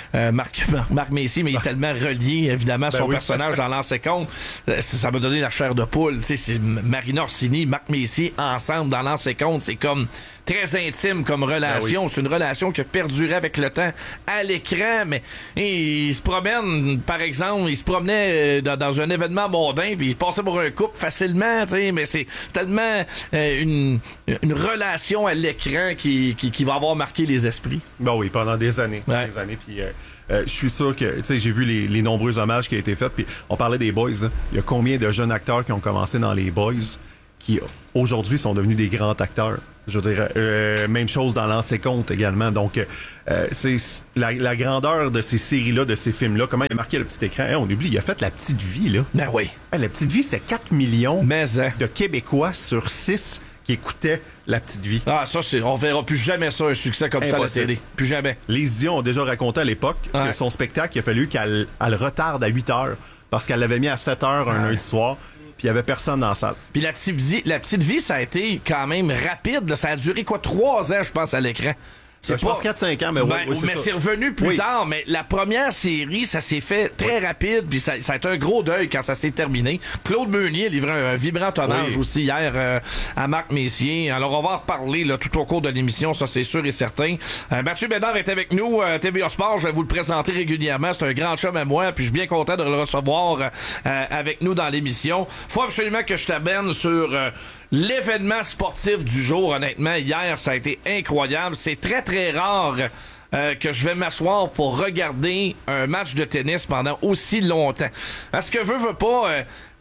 Marc Messier, mais il est tellement relié, évidemment, à son personnage dans Lancé Compte. Ça m'a donné la chair de poule. Tu sais, c'est Marina Orsini, Marc Messier ensemble dans Lancé Compte, c'est comme très intime comme relation. Ah oui. C'est une relation qui a perduré avec le temps à l'écran, mais il se promène, par exemple, il se promenait dans un événement mondain, puis il passait pour un couple facilement, tu sais, mais c'est tellement une relation à l'écran qui va avoir marqué les esprits. Ben oui, pendant des années. Ouais. Puis je suis sûr que, tu sais, j'ai vu les nombreux hommages qui ont été faits, puis on parlait des Boys, là. Il y a combien de jeunes acteurs qui ont commencé dans les Boys qui, aujourd'hui, sont devenus des grands acteurs? Je veux dire, même chose dans L'ancien compte également. Donc, c'est la grandeur de ces séries-là, de ces films-là, comment il a marqué le petit écran. Hey, on oublie, il a fait La Petite Vie, là. Ben oui. Hey, La Petite Vie, c'était 4 millions hein. de Québécois sur 6 qui écoutaient La Petite Vie. Ah, ça, on verra plus jamais ça, un succès comme ça à la télé. Plus jamais. Les Dion ont déjà raconté à l'époque que son spectacle, il a fallu qu'elle le retarde à 8 heures parce qu'elle l'avait mis à 7 heures un lundi soir. Puis il y avait personne dans la salle. Puis la petite vie, ça a été quand même rapide. Là. Ça a duré 3 ans, je pense, à l'écran. Je pense 4-5 ans, mais mais c'est revenu plus tard. Mais la première série, ça s'est fait très rapide, puis ça a été un gros deuil quand ça s'est terminé. Claude Meunier a livré un vibrant hommage aussi hier à Marc Messier. Alors, on va en reparler là, tout au cours de l'émission, ça c'est sûr et certain. Mathieu Bédard est avec nous, TVA Sport, je vais vous le présenter régulièrement. C'est un grand chum à moi, puis je suis bien content de le recevoir avec nous dans l'émission. Faut absolument que je t'amène sur... l'événement sportif du jour, honnêtement, hier, ça a été incroyable. C'est très, très rare que je vais m'asseoir pour regarder un match de tennis pendant aussi longtemps. Parce que veux pas...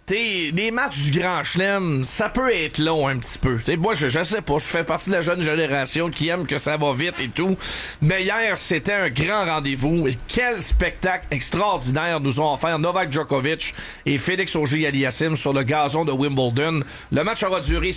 les matchs du Grand Chelem, ça peut être long un petit peu. T'sais, moi, je sais pas, je fais partie de la jeune génération qui aime que ça va vite et tout. Mais hier, c'était un grand rendez-vous. Et quel spectacle extraordinaire nous ont offert Novak Djokovic et Félix Auger-Aliassime sur le gazon de Wimbledon. Le match aura duré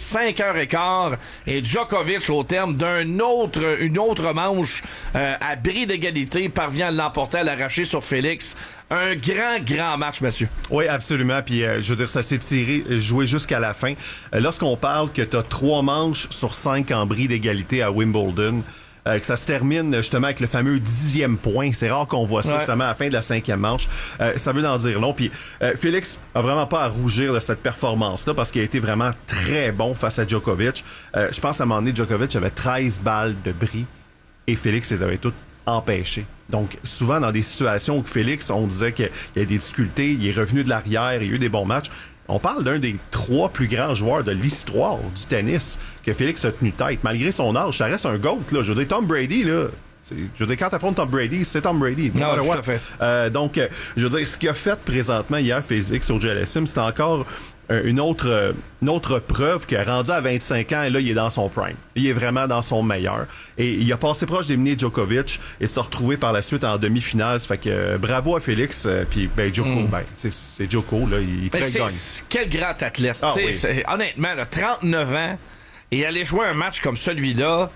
5h15 et Djokovic, au terme une autre manche à bris d'égalité, parvient à l'emporter à l'arraché sur Félix. Un grand match, monsieur. Oui, absolument. Puis, je veux dire, ça s'est joué jusqu'à la fin. Lorsqu'on parle que tu as 3 manches sur 5 en bris d'égalité à Wimbledon, que ça se termine justement avec le fameux 10e point. C'est rare qu'on voit ça justement à la fin de la 5e manche. Ça veut en dire long. Puis Félix a vraiment pas à rougir de cette performance-là parce qu'il a été vraiment très bon face à Djokovic. Je pense à un moment donné, Djokovic avait 13 balles de bris et Félix les avait toutes empêchées. Donc, souvent, dans des situations où Félix, on disait qu'il y a des difficultés, il est revenu de l'arrière, il y a eu des bons matchs. On parle d'un des 3 plus grands joueurs de l'histoire du tennis que Félix a tenu tête. Malgré son âge, ça reste un GOAT, là. Je veux dire, Tom Brady, là... Je veux dire, quand t'affrontes Tom Brady, c'est Tom Brady. Non, tout à fait. Donc, je veux dire, ce qu'il a fait présentement hier, Félix Auger-Aliassime, c'est encore une autre preuve que rendu à 25 ans, et là, il est dans son prime. Il est vraiment dans son meilleur. Et il a passé proche d'éliminer Djokovic et de se retrouver par la suite en demi-finale. Ça fait que bravo à Félix. Puis, Djoko, c'est Djoko, là, il pourrait gagner. Quel grand athlète. Oui. Honnêtement, là, 39 ans, et aller jouer un match comme celui-là,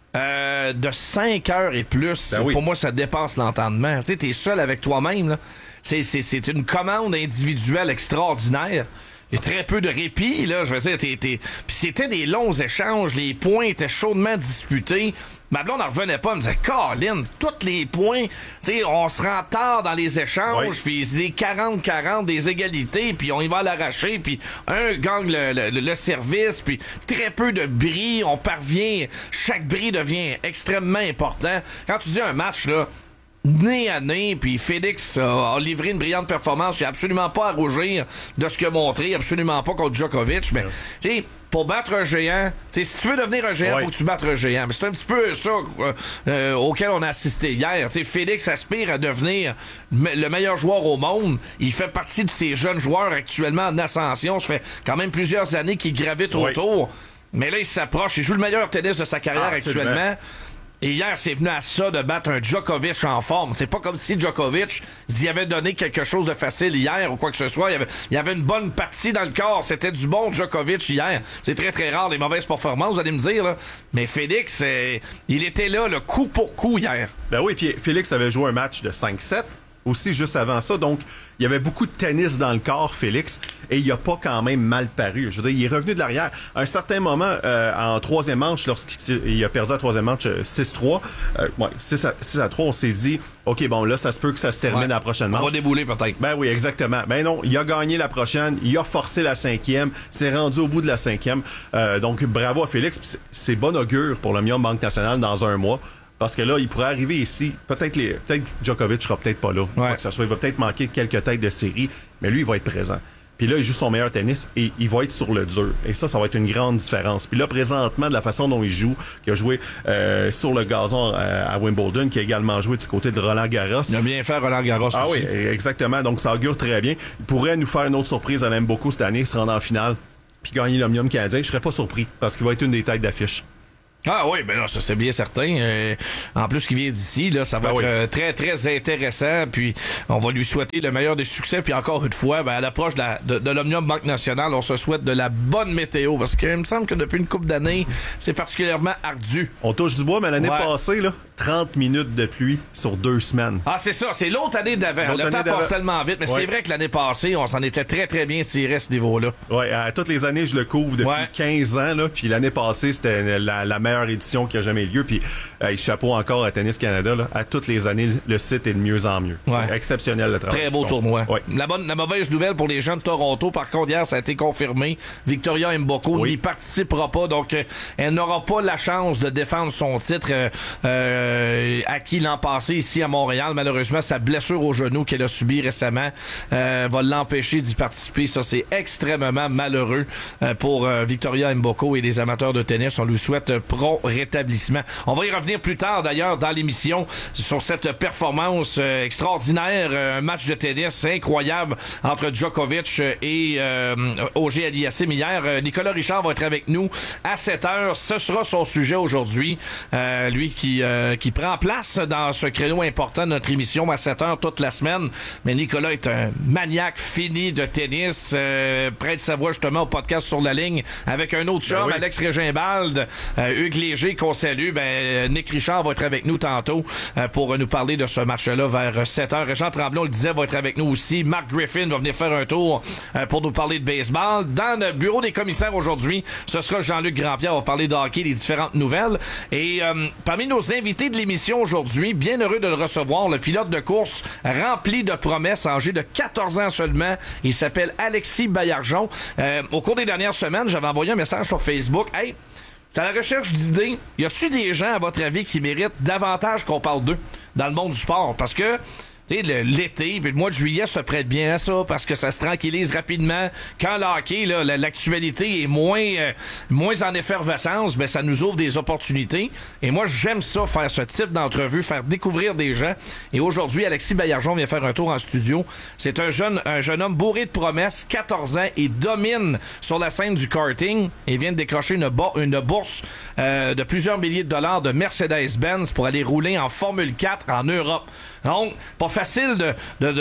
de 5 heures et plus, pour moi, ça dépasse l'entendement. Tu sais, t'es seul avec toi-même, là. C'est une commande individuelle extraordinaire. Il y a très peu de répit, là. Je veux dire, puis c'était des longs échanges. Les points étaient chaudement disputés. Ma blonde n'en revenait pas. Elle me disait, Colin, tous les points, tu sais, on se rend tard dans les échanges, puis c'est des 40-40, des égalités, puis on y va à l'arracher, puis un gagne le service, puis très peu de bris. On parvient, chaque bris devient extrêmement important. Quand tu dis un match, là, nez à nez, puis Félix a livré une brillante performance. Il n'y a absolument pas à rougir de ce qu'il a montré, absolument pas contre Djokovic, mais tu sais, pour battre un géant, si tu veux devenir un géant, faut que tu battes un géant. Mais c'est un petit peu ça auquel on a assisté hier. T'sais, Félix aspire à devenir le meilleur joueur au monde. Il fait partie de ces jeunes joueurs actuellement en ascension. Ça fait quand même plusieurs années qu'il gravite autour. Mais là, il s'approche. Il joue le meilleur tennis de sa carrière actuellement. Et hier, c'est venu à ça de battre un Djokovic en forme. C'est pas comme si Djokovic y avait donné quelque chose de facile hier ou quoi que ce soit. Il y avait une bonne partie dans le corps. C'était du bon Djokovic hier. C'est très, très rare, les mauvaises performances, vous allez me dire, là. Mais Félix, il était là, le coup pour coup hier. Ben oui, puis Félix avait joué un match de 5-7. aussi juste avant ça. Donc, il y avait beaucoup de tennis dans le corps, Félix, et il a pas quand même mal paru. Je veux dire, il est revenu de l'arrière. À un certain moment, en troisième manche, lorsqu'il a perdu la troisième manche 6-3, 6-3, on s'est dit, OK, bon, là, ça se peut que ça se termine à la prochaine manche. On va débouler peut-être. Ben oui, exactement. Ben non, il a gagné la prochaine, il a forcé la cinquième, s'est rendu au bout de la cinquième. Donc, bravo à Félix. C'est bon augure pour le Millennium Banque Nationale dans un mois. Parce que là, il pourrait arriver ici. Peut-être Djokovic sera peut-être pas là. Ouais. Que ça soit, il va peut-être manquer quelques têtes de série, mais lui, il va être présent. Puis là, il joue son meilleur tennis et il va être sur le dur. Et ça va être une grande différence. Puis là, présentement, de la façon dont il joue, qu'il a joué sur le gazon à Wimbledon, qui a également joué du côté de Roland Garros. Il a bien fait Roland Garros aussi. Ah oui, exactement. Donc, ça augure très bien. Il pourrait nous faire une autre surprise. On l'aime beaucoup cette année, se rendre en finale, puis gagner l'Omnium canadien. Je serais pas surpris, parce qu'il va être une des têtes d'affiche. Ah oui, ben là, ça c'est bien certain. En plus qu'il vient d'ici, là, ça va être très, très intéressant. Puis on va lui souhaiter le meilleur des succès. Puis encore une fois, à l'approche de l'Omnium Banque Nationale, on se souhaite de la bonne météo. Parce qu'il me semble que depuis une couple d'années, c'est particulièrement ardu. On touche du bois, mais l'année passée, là, 30 minutes de pluie sur 2 semaines. Ah, c'est ça, c'est l'autre année d'avant. Le temps passe tellement vite, mais c'est vrai que l'année passée, on s'en était très, très bien tiré à ce niveau-là. Oui, toutes les années, je le couvre depuis 15 ans, là, puis l'année passée, c'était la meilleure édition qui a jamais eu lieu, puis chapeau encore à Tennis Canada, là, à toutes les années, le site est de mieux en mieux. C'est exceptionnel le travail. Très beau tournoi. La mauvaise nouvelle pour les gens de Toronto, par contre, hier, ça a été confirmé. Victoria Mboko n'y participera pas, donc elle n'aura pas la chance de défendre son titre acquis l'an passé ici à Montréal. Malheureusement, sa blessure au genou qu'elle a subie récemment va l'empêcher d'y participer. Ça, c'est extrêmement malheureux pour Victoria Mboko et les amateurs de tennis. On lui souhaite prompt rétablissement. On va y revenir plus tard, d'ailleurs, dans l'émission, sur cette performance extraordinaire. Un match de tennis incroyable entre Djokovic et Auger Aliassime hier. Nicolas Richard va être avec nous à 7h. Ce sera son sujet aujourd'hui. Lui qui prend place dans ce créneau important de notre émission à 7h toute la semaine. Mais Nicolas est un maniaque fini de tennis. Prête sa voix justement au podcast Sur la ligne avec un autre chum, Alex Régimbald, Hugues Léger, qu'on salue. Nick Richard va être avec nous tantôt pour nous parler de ce match-là vers 7h. Jean Tremblay, on le disait, va être avec nous aussi. Mark Griffin va venir faire un tour pour nous parler de baseball. Dans le bureau des commissaires aujourd'hui, ce sera Jean-Luc Grandpierre. On va parler de hockey, des différentes nouvelles. Et parmi nos invités de l'émission aujourd'hui, bien heureux de le recevoir, le pilote de course rempli de promesses, âgé de 14 ans seulement. Il s'appelle Alexis Baillargeon. Au cours des dernières semaines, j'avais envoyé un message sur Facebook. Hey, t'es à la recherche d'idées. Y a-tu des gens, à votre avis, qui méritent davantage qu'on parle d'eux dans le monde du sport? Parce que l'été, puis le mois de juillet se prête bien à ça parce que ça se tranquillise rapidement. Quand le hockey, là, l'actualité est moins en effervescence, ben ça nous ouvre des opportunités. Et moi, j'aime ça, faire ce type d'entrevue, faire découvrir des gens. Et aujourd'hui, Alexis Baillargeon vient faire un tour en studio. C'est un jeune homme bourré de promesses, 14 ans, et domine sur la scène du karting. Il vient de décrocher une bourse de plusieurs milliers de dollars de Mercedes-Benz pour aller rouler en Formule 4 en Europe. Donc, pas facile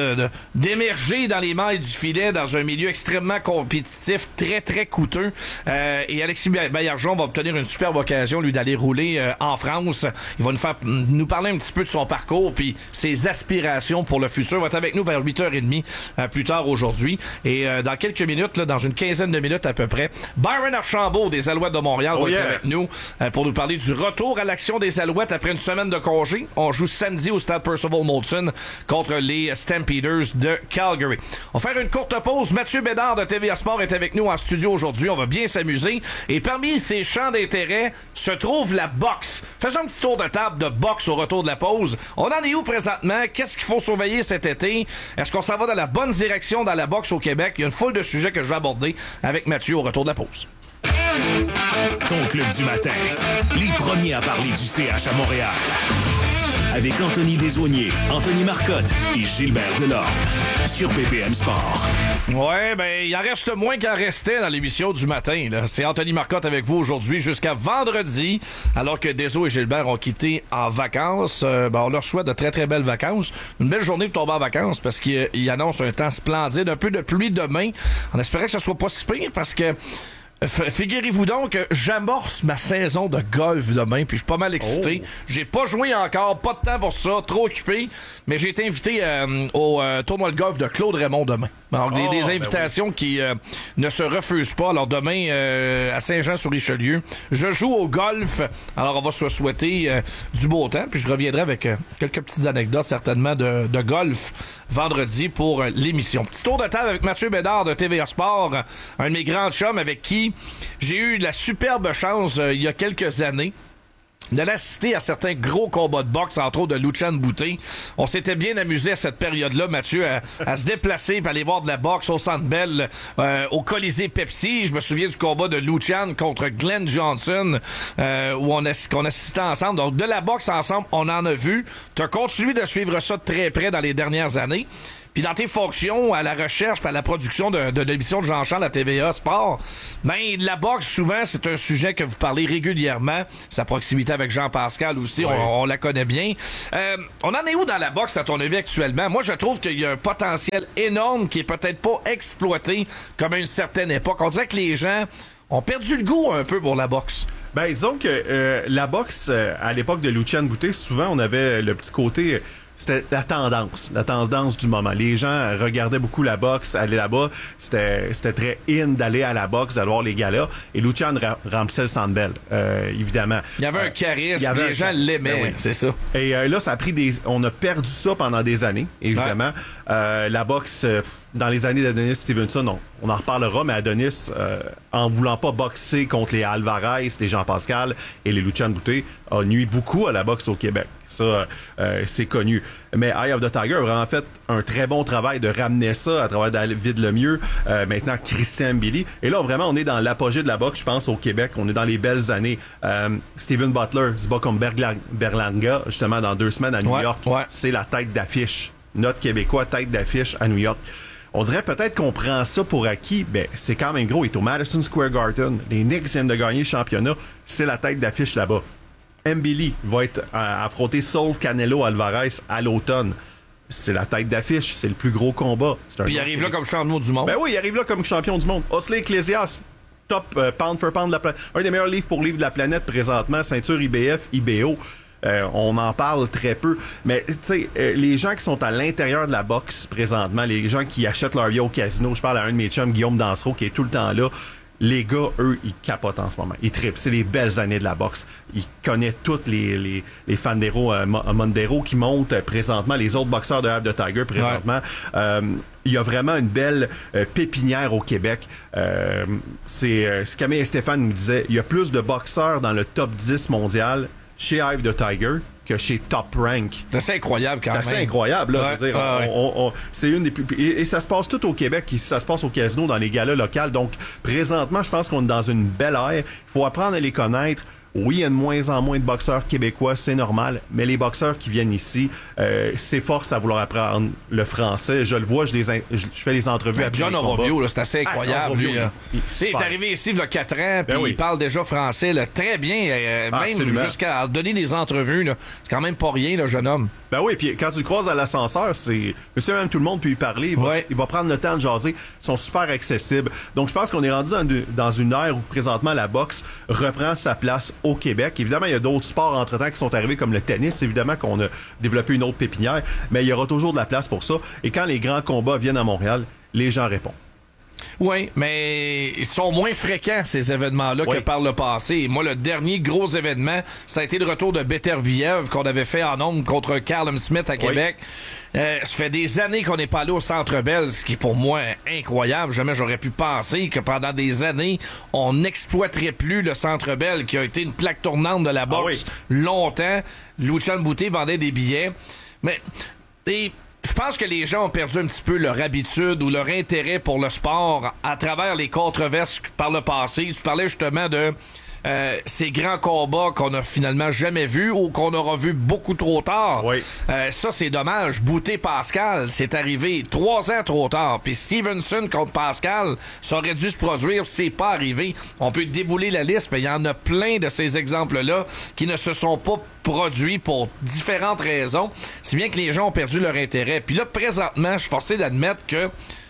d'émerger dans les mailles du filet dans un milieu extrêmement compétitif, très, très coûteux. Et Alexis Baillargeon va obtenir une superbe occasion, lui, d'aller rouler en France. Il va nous parler un petit peu de son parcours puis ses aspirations pour le futur. Il va être avec nous vers 8h30 plus tard aujourd'hui. Et dans quelques minutes, là, dans une quinzaine de minutes à peu près, Byron Archambault des Alouettes de Montréal va être avec nous pour nous parler du retour à l'action des Alouettes après une semaine de congé. On joue samedi au stade Percival Molson contre les Stampeders de Calgary. On va faire une courte pause. Mathieu Bédard de TVA Sport est avec nous en studio aujourd'hui. On va bien s'amuser. Et parmi ces champs d'intérêt se trouve la boxe. Faisons un petit tour de table de boxe au retour de la pause. On en est où présentement? Qu'est-ce qu'il faut surveiller cet été? Est-ce qu'on s'en va dans la bonne direction dans la boxe au Québec? Il y a une foule de sujets que je vais aborder avec Mathieu au retour de la pause. Ton club du matin. Les premiers à parler du CH à Montréal. Avec Anthony Desaulniers, Anthony Marcotte et Gilbert Delorme sur BPM Sport. Ouais, il en reste moins qu'en restait dans l'émission du matin. Là. C'est Anthony Marcotte avec vous aujourd'hui jusqu'à vendredi, alors que Deso et Gilbert ont quitté en vacances. On leur souhaite de très très belles vacances. Une belle journée pour tomber en vacances parce qu'ils annoncent un temps splendide, un peu de pluie demain. On espérait que ce soit pas si pire parce que Figurez-vous donc que j'amorce ma saison de golf demain, puis je suis pas mal excité. J'ai pas joué encore, pas de temps pour ça, trop occupé, mais j'ai été invité au tournoi de golf de Claude Raymond demain. Alors, des invitations qui ne se refusent pas. Alors demain, à Saint-Jean-sur-Richelieu, je joue au golf. Alors on va se souhaiter du beau temps, puis je reviendrai avec quelques petites anecdotes certainement de golf vendredi pour l'émission. Petit tour de table avec Mathieu Bédard de TVA Sport, un de mes grands chums avec qui j'ai eu la superbe chance il y a quelques années d'aller assister à certains gros combats de boxe, entre autres de Luchan Bouté. On s'était bien amusé à cette période-là, Mathieu, à se déplacer et aller voir de la boxe au Centre Bell, au Colisée Pepsi. Je me souviens du combat de Luchan contre Glenn Johnson, qu'on assistait ensemble. Donc, de la boxe ensemble, on en a vu. Tu as continué de suivre ça de très près dans les dernières années. Puis dans tes fonctions, à la recherche, à la production de l'émission de Jean-Charles à TVA Sport, la boxe, souvent, c'est un sujet que vous parlez régulièrement. Sa proximité avec Jean-Pascal aussi, oui. On la connaît bien. On en est où dans la boxe, à ton avis, actuellement? Moi, je trouve qu'il y a un potentiel énorme qui est peut-être pas exploité comme à une certaine époque. On dirait que les gens ont perdu le goût un peu pour la boxe. Ben, disons que la boxe, à l'époque de Luchan Bouté, souvent, on avait le petit côté... C'était la tendance du moment. Les gens regardaient beaucoup la boxe, aller là-bas. C'était très in d'aller à la boxe, d'aller voir les galas. Et Luchan remplissait le Centre Bell, évidemment. Il y avait un charisme, les gens l'aimaient, ben oui. C'est ça. Et là, ça a pris on a perdu ça pendant des années, évidemment. Ouais. La boxe... dans les années d'Adonis Stevenson, on en reparlera, mais Adonis, en voulant pas boxer contre les Alvarez, les Jean-Pascal et les Luchan Bouté, a nuit beaucoup à la boxe au Québec. Ça, c'est connu. Mais Eye of the Tiger a vraiment fait un très bon travail de ramener ça à travers David Lemieux, maintenant Christian Billy. Et là, vraiment, on est dans l'apogée de la boxe, je pense, au Québec. On est dans les belles années. Steven Butler se bat comme Berlanga, justement, dans 2 semaines à New York. Ouais. C'est la tête d'affiche. Notre Québécois, tête d'affiche à New York. On dirait peut-être qu'on prend ça pour acquis. Ben, c'est quand même gros. Il est au Madison Square Garden. Les Knicks viennent de gagner le championnat. C'est la tête d'affiche là-bas. Mbili va être affronter Saul Canelo Alvarez à l'automne. C'est la tête d'affiche. C'est le plus gros combat. Puis il arrive là comme champion du monde. Ben oui, il arrive là comme champion du monde. Osley Ecclesias, top pound for pound de la planète. Un des meilleurs livres pour livre de la planète présentement. Ceinture IBF, IBO. On en parle très peu, mais tu sais, les gens qui sont à l'intérieur de la boxe présentement, les gens qui achètent leur billet au casino, je parle à un de mes chums, Guillaume Dansereau, qui est tout le temps là. Les gars, eux, ils capotent en ce moment. Ils trippent. C'est les belles années de la boxe. Ils connaissent toutes les Fandero, Mondero qui montent présentement, les autres boxeurs de Eye of the Tiger présentement. Ouais. Il y a vraiment une belle pépinière au Québec. C'est ce Camille et Stéphane nous disaient. Il y a plus de boxeurs dans le top 10 mondial chez Eye of the Tiger que chez Top Rank. C'est assez incroyable quand même. C'est assez incroyable, là. Ouais, je veux dire, c'est une des plus... Et ça se passe tout au Québec, ça se passe au casino, dans les galas locales. Donc, présentement, je pense qu'on est dans une belle ère. Il faut apprendre à les connaître. Oui, il y a de moins en moins de boxeurs québécois, c'est normal, mais les boxeurs qui viennent ici s'efforcent à vouloir apprendre le français. Je le vois, je fais les entrevues à John Orobio, c'est assez incroyable. Lui, il est arrivé ici il y a 4 ans, puis il parle déjà français là, très bien, même jusqu'à donner des entrevues. Là. C'est quand même pas rien, le jeune homme. Ben oui, puis quand tu le croises à l'ascenseur, c'est monsieur même tout le monde peut y parler, il va prendre le temps de jaser, ils sont super accessibles. Donc je pense qu'on est rendu dans une ère où présentement la boxe reprend sa place au Québec. Évidemment, il y a d'autres sports entre-temps qui sont arrivés comme le tennis, évidemment qu'on a développé une autre pépinière, mais il y aura toujours de la place pour ça. Et quand les grands combats viennent à Montréal, les gens répondent. Oui, mais ils sont moins fréquents, ces événements-là, que par le passé. Moi, le dernier gros événement, ça a été le retour de Beterbiev qu'on avait fait en nombre contre Callum Smith à Québec. Ça fait des années qu'on n'est pas allé au Centre Bell, ce qui est pour moi incroyable. Jamais j'aurais pu penser que pendant des années, on n'exploiterait plus le Centre Bell, qui a été une plaque tournante de la boxe longtemps. Luchan Bouté vendait des billets. Mais... je pense que les gens ont perdu un petit peu leur habitude ou leur intérêt pour le sport à travers les controverses par le passé. Tu parlais justement de ces grands combats qu'on a finalement jamais vus ou qu'on aura vu beaucoup trop tard. Oui. Ça, c'est dommage. Bouté-Pascal, c'est arrivé 3 ans trop tard. Puis Stevenson contre Pascal, ça aurait dû se produire, c'est pas arrivé. On peut débouler la liste, mais il y en a plein de ces exemples-là qui ne se sont pas produits pour différentes raisons. Si bien que les gens ont perdu leur intérêt. Puis là, présentement, je suis forcé d'admettre que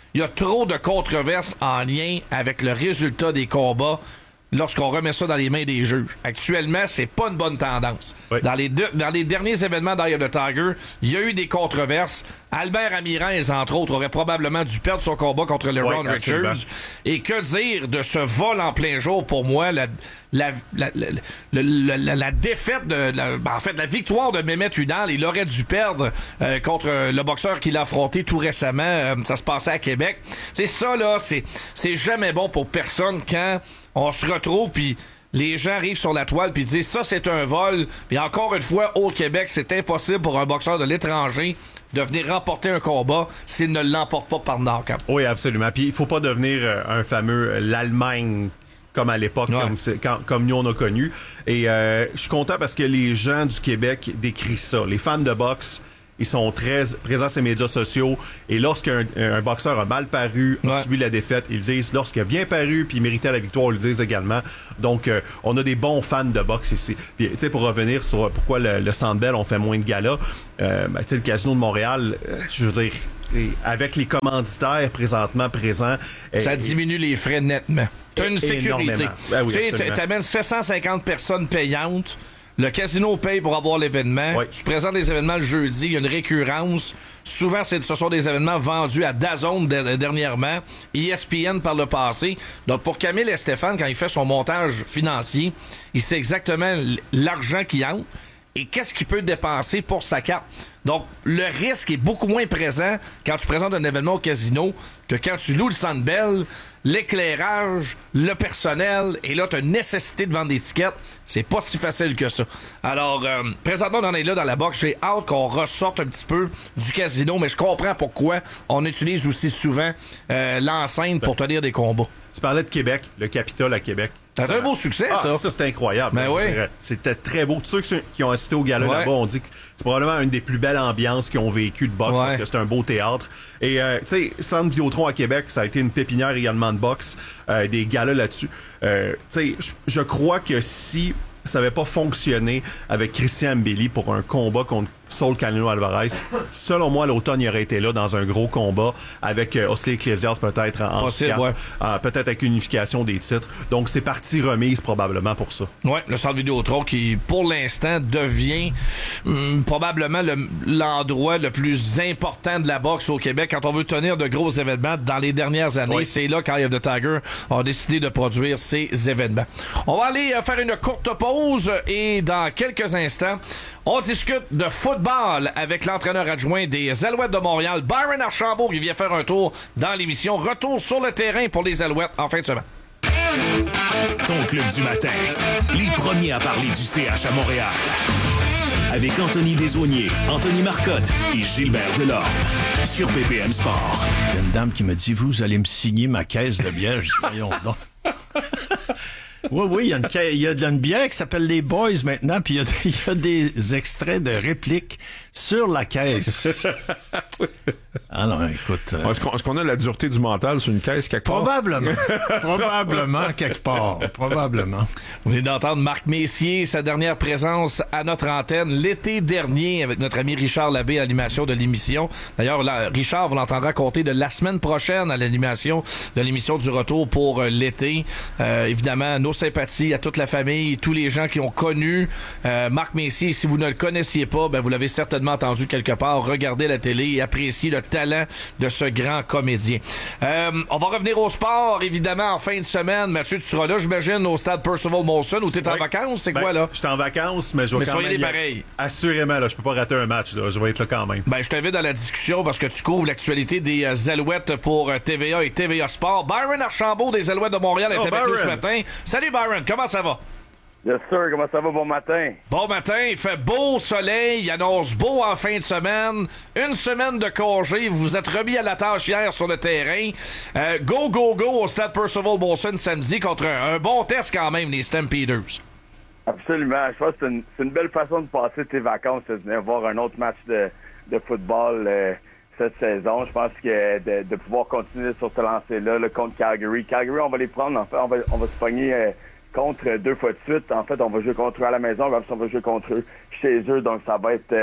il y a trop de controverses en lien avec le résultat des combats lorsqu'on remet ça dans les mains des juges. Actuellement, c'est pas une bonne tendance. Oui. Dans les derniers événements d'Eye of the Tiger, il y a eu des controverses. Albert Ramirez, entre autres, aurait probablement dû perdre son combat contre Leron Richards. Et que dire de ce vol en plein jour pour moi, la défaite la victoire de Mehmet Udal, il aurait dû perdre contre le boxeur qu'il a affronté tout récemment. Ça se passait à Québec. C'est ça, là, c'est jamais bon pour personne quand on se retrouve puis les gens arrivent sur la toile puis disent ça c'est un vol. Puis encore une fois, au Québec, c'est impossible pour un boxeur de l'étranger de venir remporter un combat s'il ne l'emporte pas par knockout. Oui, absolument. Puis il faut pas devenir un fameux l'Allemagne comme à l'époque, comme nous on a connu. Et je suis content parce que les gens du Québec décrivent ça. Les fans de boxe, ils sont très présents sur les médias sociaux. Et lorsqu'un boxeur a mal paru, a subi la défaite, ils disent. Lorsqu'il a bien paru, puis il méritait la victoire, ils le disent également. Donc, on a des bons fans de boxe ici. Puis, tu sais, pour revenir sur pourquoi le Centre Bell, on fait moins de galas, tu sais, le Casino de Montréal, je veux dire, avec les commanditaires présentement présents... Ça diminue les frais nettement. T'as une sécurité. Ben oui, tu sais, t'amènes 750 personnes payantes. Le casino paye pour avoir l'événement. Oui. Tu présentes les événements le jeudi, il y a une récurrence. Souvent, ce sont des événements vendus à DAZN dernièrement, ESPN par le passé. Donc, pour Camille et Stéphane, quand il fait son montage financier, il sait exactement l'argent qu'il entre et qu'est-ce qu'il peut dépenser pour sa carte. Donc, le risque est beaucoup moins présent quand tu présentes un événement au casino que quand tu loues le Centre Bell, l'éclairage, le personnel, et là, tu as une nécessité de vendre des tickets. C'est pas si facile que ça. Alors, présentement, on en est là dans la boxe. J'ai hâte qu'on ressorte un petit peu du casino, mais je comprends pourquoi on utilise aussi souvent l'enceinte pour tenir des combats. Tu parlais de Québec, le Capitole à Québec. C'était un beau succès, ça. Ça, c'était incroyable. Ben oui. C'était très beau. Tous ceux qui ont assisté au gala là-bas ont dit que c'est probablement une des plus belles ambiances qu'ils ont vécu de boxe parce que c'est un beau théâtre. Et, tu sais, Centre Vidéotron à Québec, ça a été une pépinière également de boxe, des galas là-dessus. Tu sais, je crois que si ça n'avait pas fonctionné avec Christian Mbelli pour un combat contre Saul Canelo Alvarez, selon moi, l'automne, il aurait été là dans un gros combat avec Osley Ecclesias peut-être en possible, peut-être avec une unification des titres. Donc, c'est partie remise probablement pour ça. Oui, le Centre Vidéotron qui, pour l'instant, devient probablement l'endroit le plus important de la boxe au Québec quand on veut tenir de gros événements. Dans les dernières années, c'est là qu'Eye of the Tiger a décidé de produire ces événements. On va aller faire une courte pause et dans quelques instants, on discute de football avec l'entraîneur adjoint des Alouettes de Montréal, Byron Archambault, qui vient faire un tour dans l'émission. Retour sur le terrain pour les Alouettes en fin de semaine. Ton club du matin, les premiers à parler du CH à Montréal. Avec Anthony Desaulniers, Anthony Marcotte et Gilbert Delorme sur BPM Sport. Il y a une dame qui me dit, vous allez me signer ma caisse de bière. Je dis, voyons donc. Oui, il y a une bière qui s'appelle les Boys maintenant, puis il y a des extraits de répliques sur la caisse. Ah non, écoute... Est-ce qu'on a la dureté du mental sur une caisse quelque part? Probablement quelque part. Probablement. Vous venez d'entendre Marc Messier, sa dernière présence à notre antenne l'été dernier avec notre ami Richard Labbé à l'animation de l'émission. D'ailleurs, Richard, vous l'entendrez compter de la semaine prochaine à l'animation de l'émission du retour pour l'été. Évidemment, nos sympathies à toute la famille, tous les gens qui ont connu Marc Messier. Si vous ne le connaissiez pas, vous l'avez certainement entendu quelque part. Regardez la télé et appréciez le talent de ce grand comédien. On va revenir au sport, évidemment, en fin de semaine. Mathieu, tu seras là, j'imagine, au stade Percival Molson, où tu es en vacances. C'est quoi, là? Je suis en vacances, mais je vais quand même... pareil. Assurément, là, je peux pas rater un match. Là. Je vais être là quand même. Je t'invite dans la discussion parce que tu couvres l'actualité des Alouettes pour TVA et TVA Sport. Byron Archambault des Alouettes de Montréal est avec nous ce matin. Salut Byron, comment ça va? Yes sir, comment ça va? Bon matin. Bon matin, il fait beau soleil, il annonce beau en fin de semaine. Une semaine de congé, vous vous êtes remis à la tâche hier sur le terrain. Go au stade Percival Molson samedi contre un bon test quand même, les Stampeders. Absolument, je pense que c'est une belle façon de passer tes vacances, de venir voir un autre match de football cette saison. Je pense que de pouvoir continuer sur ce lancer-là contre Calgary. Calgary, on va les prendre, en fait, on va se pogner... contre 2 fois de suite. En fait, on va jouer contre eux à la maison, on va jouer contre eux chez eux. Donc, ça va être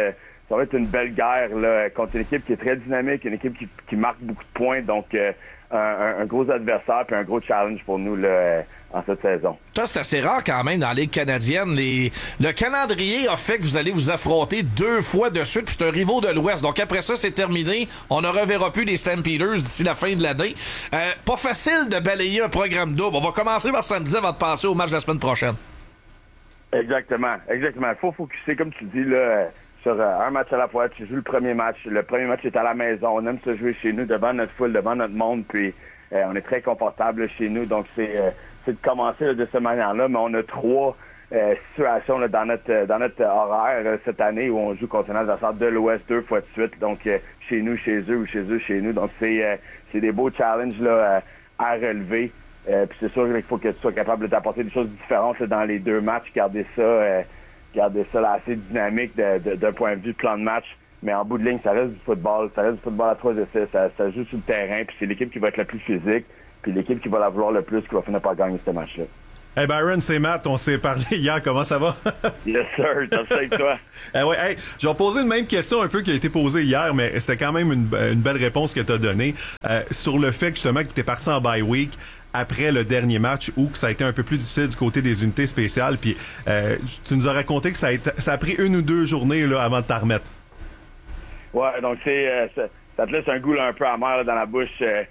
ça va être une belle guerre là, contre une équipe qui est très dynamique, une équipe qui marque beaucoup de points. Donc, un gros adversaire puis un gros challenge pour nous là, en cette saison. Ça, c'est assez rare quand même dans la Ligue canadienne. Le calendrier a fait que vous allez vous affronter 2 fois de suite, puis c'est un rival de l'Ouest. Donc après ça, c'est terminé. On ne reverra plus les Stampeders d'ici la fin de l'année. Pas facile de balayer un programme double. On va commencer par samedi avant de passer au match de la semaine prochaine. Exactement. Il faut focusser, comme tu dis, là, sur un match à la fois. Tu joues le premier match. Le premier match est à la maison. On aime se jouer chez nous, devant notre foule, devant notre monde, puis on est très confortable là, chez nous. Donc c'est de commencer là, de cette manière-là, mais on a 3 situations là, dans notre horaire cette année où on joue contre un adversaire de l'Ouest 2 fois de suite. Donc chez nous, chez eux, ou chez eux, chez nous. Donc c'est des beaux challenges là, à relever. Puis c'est sûr qu'il faut que tu sois capable d'apporter des choses différentes là, dans les 2 matchs, garder ça là, assez dynamique d'un point de vue plan de match. Mais en bout de ligne, ça reste du football. Ça reste du football à 3 essais. Ça joue sur le terrain. Puis c'est l'équipe qui va être la plus physique. Puis l'équipe qui va la vouloir le plus qui va finir par gagner ce match-là. Hey Byron, c'est Matt. On s'est parlé hier. Comment ça va? Yes, sir. T'as ça avec toi? Ouais, hey, je vais poser une même question un peu qui a été posée hier, mais c'était quand même une belle réponse que tu as donnée sur le fait que justement que tu es parti en bye week après le dernier match où que ça a été un peu plus difficile du côté des unités spéciales. Puis tu nous as raconté que ça a pris 1 ou 2 journées là, avant de t'en remettre. Ouais, donc ça te laisse un goût là, un peu amer là, dans la bouche.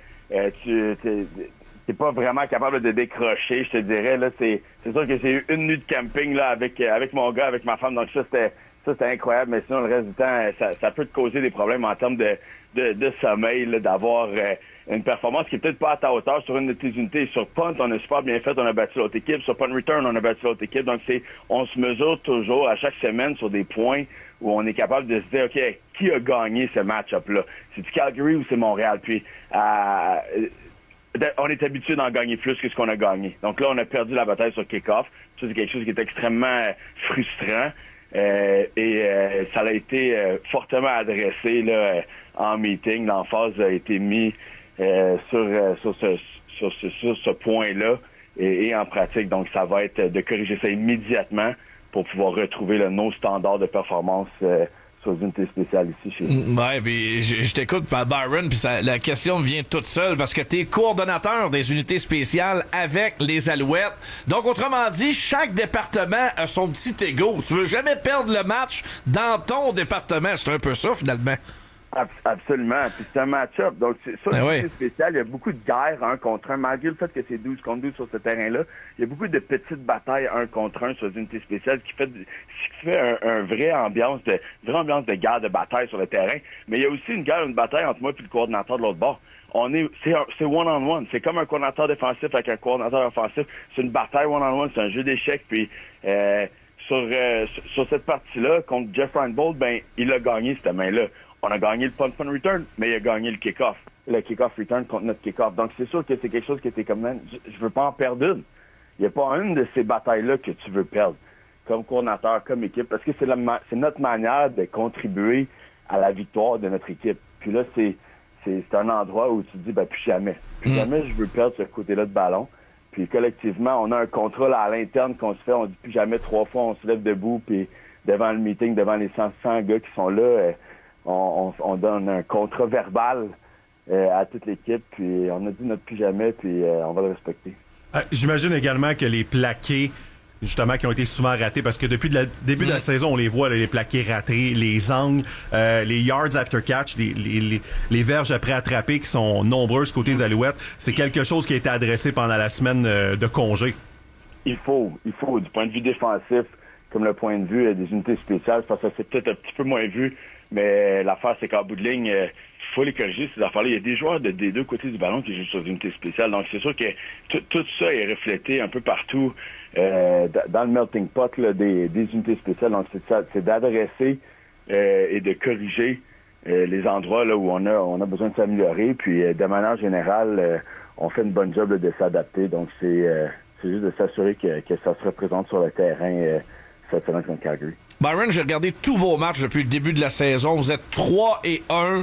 T'es pas vraiment capable de décrocher, je te dirais. Là, c'est sûr que c'est une nuit de camping là avec mon gars, avec ma femme. Donc ça c'était incroyable. Mais sinon le reste du temps, ça peut te causer des problèmes en termes de sommeil, là, d'avoir une performance qui est peut-être pas à ta hauteur sur une de tes unités. Sur punt, on a super bien fait, on a battu l'autre équipe. Sur punt return, on a battu l'autre équipe. Donc on se mesure toujours à chaque semaine sur des points où on est capable de se dire, OK, qui a gagné ce match-up-là? C'est-tu Calgary ou c'est Montréal? Puis on est habitué d'en gagner plus que ce qu'on a gagné. Donc là, on a perdu la bataille sur kick-off. Ça, c'est quelque chose qui est extrêmement frustrant. Ça a été fortement adressé là, en meeting. L'emphase a été mise sur ce point-là et en pratique. Donc, ça va être de corriger ça immédiatement pour pouvoir retrouver nos standards de performance sur les unités spéciales ici chez nous. Ouais, puis je t'écoute, Byron, puis la question me vient toute seule parce que t'es coordonnateur des unités spéciales avec les Alouettes. Donc, autrement dit, chaque département a son petit ego. Tu veux jamais perdre le match dans ton département. C'est un peu ça, finalement. Absolument. Puis c'est un match-up. Donc, sur l'unité spéciale, il y a beaucoup de guerres 1 contre 1. Malgré le fait que c'est 12 contre 12 sur ce terrain-là, il y a beaucoup de petites batailles 1 contre 1 sur les unités spéciales, ce qui fait un vraie ambiance de guerre, de bataille sur le terrain. Mais il y a aussi une bataille entre moi et le coordinateur de l'autre bord. C'est one-on-one. C'est comme un coordinateur défensif avec un coordinateur offensif. C'est une bataille one-on-one. C'est un jeu d'échecs. Puis sur cette partie-là, contre Jeff Reinbold, il a gagné cette main-là. On a gagné le punt return, mais il a gagné le kick-off. Le kick-off return contre notre kick-off. Donc, c'est sûr que c'est quelque chose qui était comme même. Je veux pas en perdre une. Il n'y a pas une de ces batailles-là que tu veux perdre. Comme coordinateur, comme équipe. Parce que c'est notre manière de contribuer à la victoire de notre équipe. Puis là, c'est un endroit où tu te dis, plus jamais. Plus jamais je veux perdre ce côté-là de ballon. Puis collectivement, on a un contrat là, à l'interne qu'on se fait. On dit plus jamais 3 fois, on se lève debout. Puis devant le meeting, devant les 100 gars qui sont là, on donne un contrat verbal à toute l'équipe, puis on a dit notre plus jamais, puis on va le respecter. J'imagine également que les plaqués, justement, qui ont été souvent ratés, parce que depuis le début de la saison, on les voit, là, les plaqués ratés, les angles, les yards after catch, les verges après attraper qui sont nombreuses côté des Alouettes. C'est quelque chose qui a été adressé pendant la semaine de congé. Il faut, du point de vue défensif, comme le point de vue des unités spéciales, parce que c'est peut-être un petit peu moins vu, mais l'affaire, c'est qu'en bout de ligne, il faut les corriger, ces affaires-là. Il y a des joueurs des 2 côtés du ballon qui jouent sur des unités spéciales. Donc, c'est sûr que tout ça est reflété un peu partout dans le melting pot là, des unités spéciales. Donc, c'est d'adresser et de corriger les endroits là où on a besoin de s'améliorer. Puis, de manière générale, on fait une bonne job là, de s'adapter. Donc, c'est juste de s'assurer que ça se représente sur le terrain cette semaine contre Calgary. Byron, j'ai regardé tous vos matchs depuis le début de la saison. Vous êtes 3-1.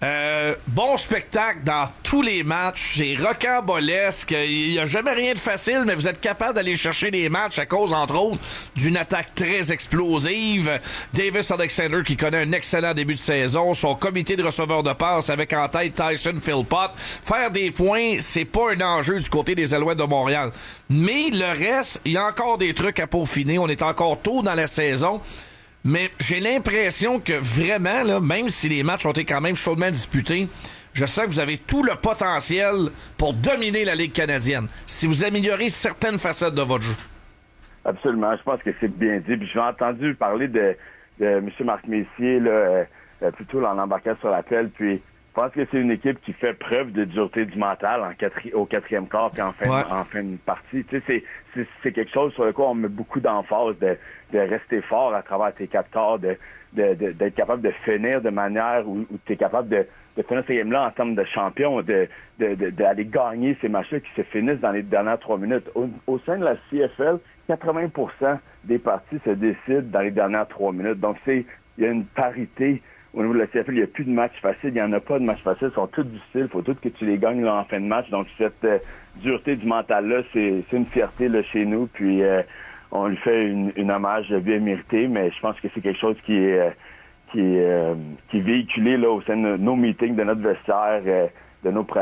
Bon spectacle dans tous les matchs. C'est rocambolesque. Il n'y a jamais rien de facile, mais vous êtes capable d'aller chercher les matchs à cause, entre autres, d'une attaque très explosive. Davis Alexander qui connaît un excellent début de saison. Son comité de receveurs de passe avec en tête Tyson Philpott. Faire des points, c'est pas un enjeu du côté des Alouettes de Montréal. Mais le reste, il y a encore des trucs à peaufiner. On est encore tôt dans la saison. Mais j'ai l'impression que vraiment, là, même si les matchs ont été quand même chaudement disputés, je sens que vous avez tout le potentiel pour dominer la Ligue canadienne, si vous améliorez certaines facettes de votre jeu. Absolument, je pense que c'est bien dit. Puis j'ai entendu parler de M. Marc Messier là, plutôt en embarquant sur l'appel, puis je pense que c'est une équipe qui fait preuve de dureté du mental au quatrième quart puis en fin de partie. Tu sais, c'est quelque chose sur lequel on met beaucoup d'emphase de rester fort à travers tes 4 quarts, d'être capable de finir de manière où tu es capable de finir ces games-là en termes de champion, d'aller gagner ces matchs-là qui se finissent dans les dernières 3 minutes. Au sein de la CFL, 80% des parties se décident dans les dernières 3 minutes. Donc, il y a une parité. Au niveau de la CFL, il n'y a plus de matchs faciles. Il n'y en a pas de matchs faciles. Ils sont tous difficiles. Il faut tous que tu les gagnes là, en fin de match. Donc, cette dureté du mental-là, c'est une fierté là, chez nous. Puis, on lui fait une hommage bien mérité. Mais je pense que c'est quelque chose qui est véhiculé là, au sein de nos meetings, de notre vestiaire, de nos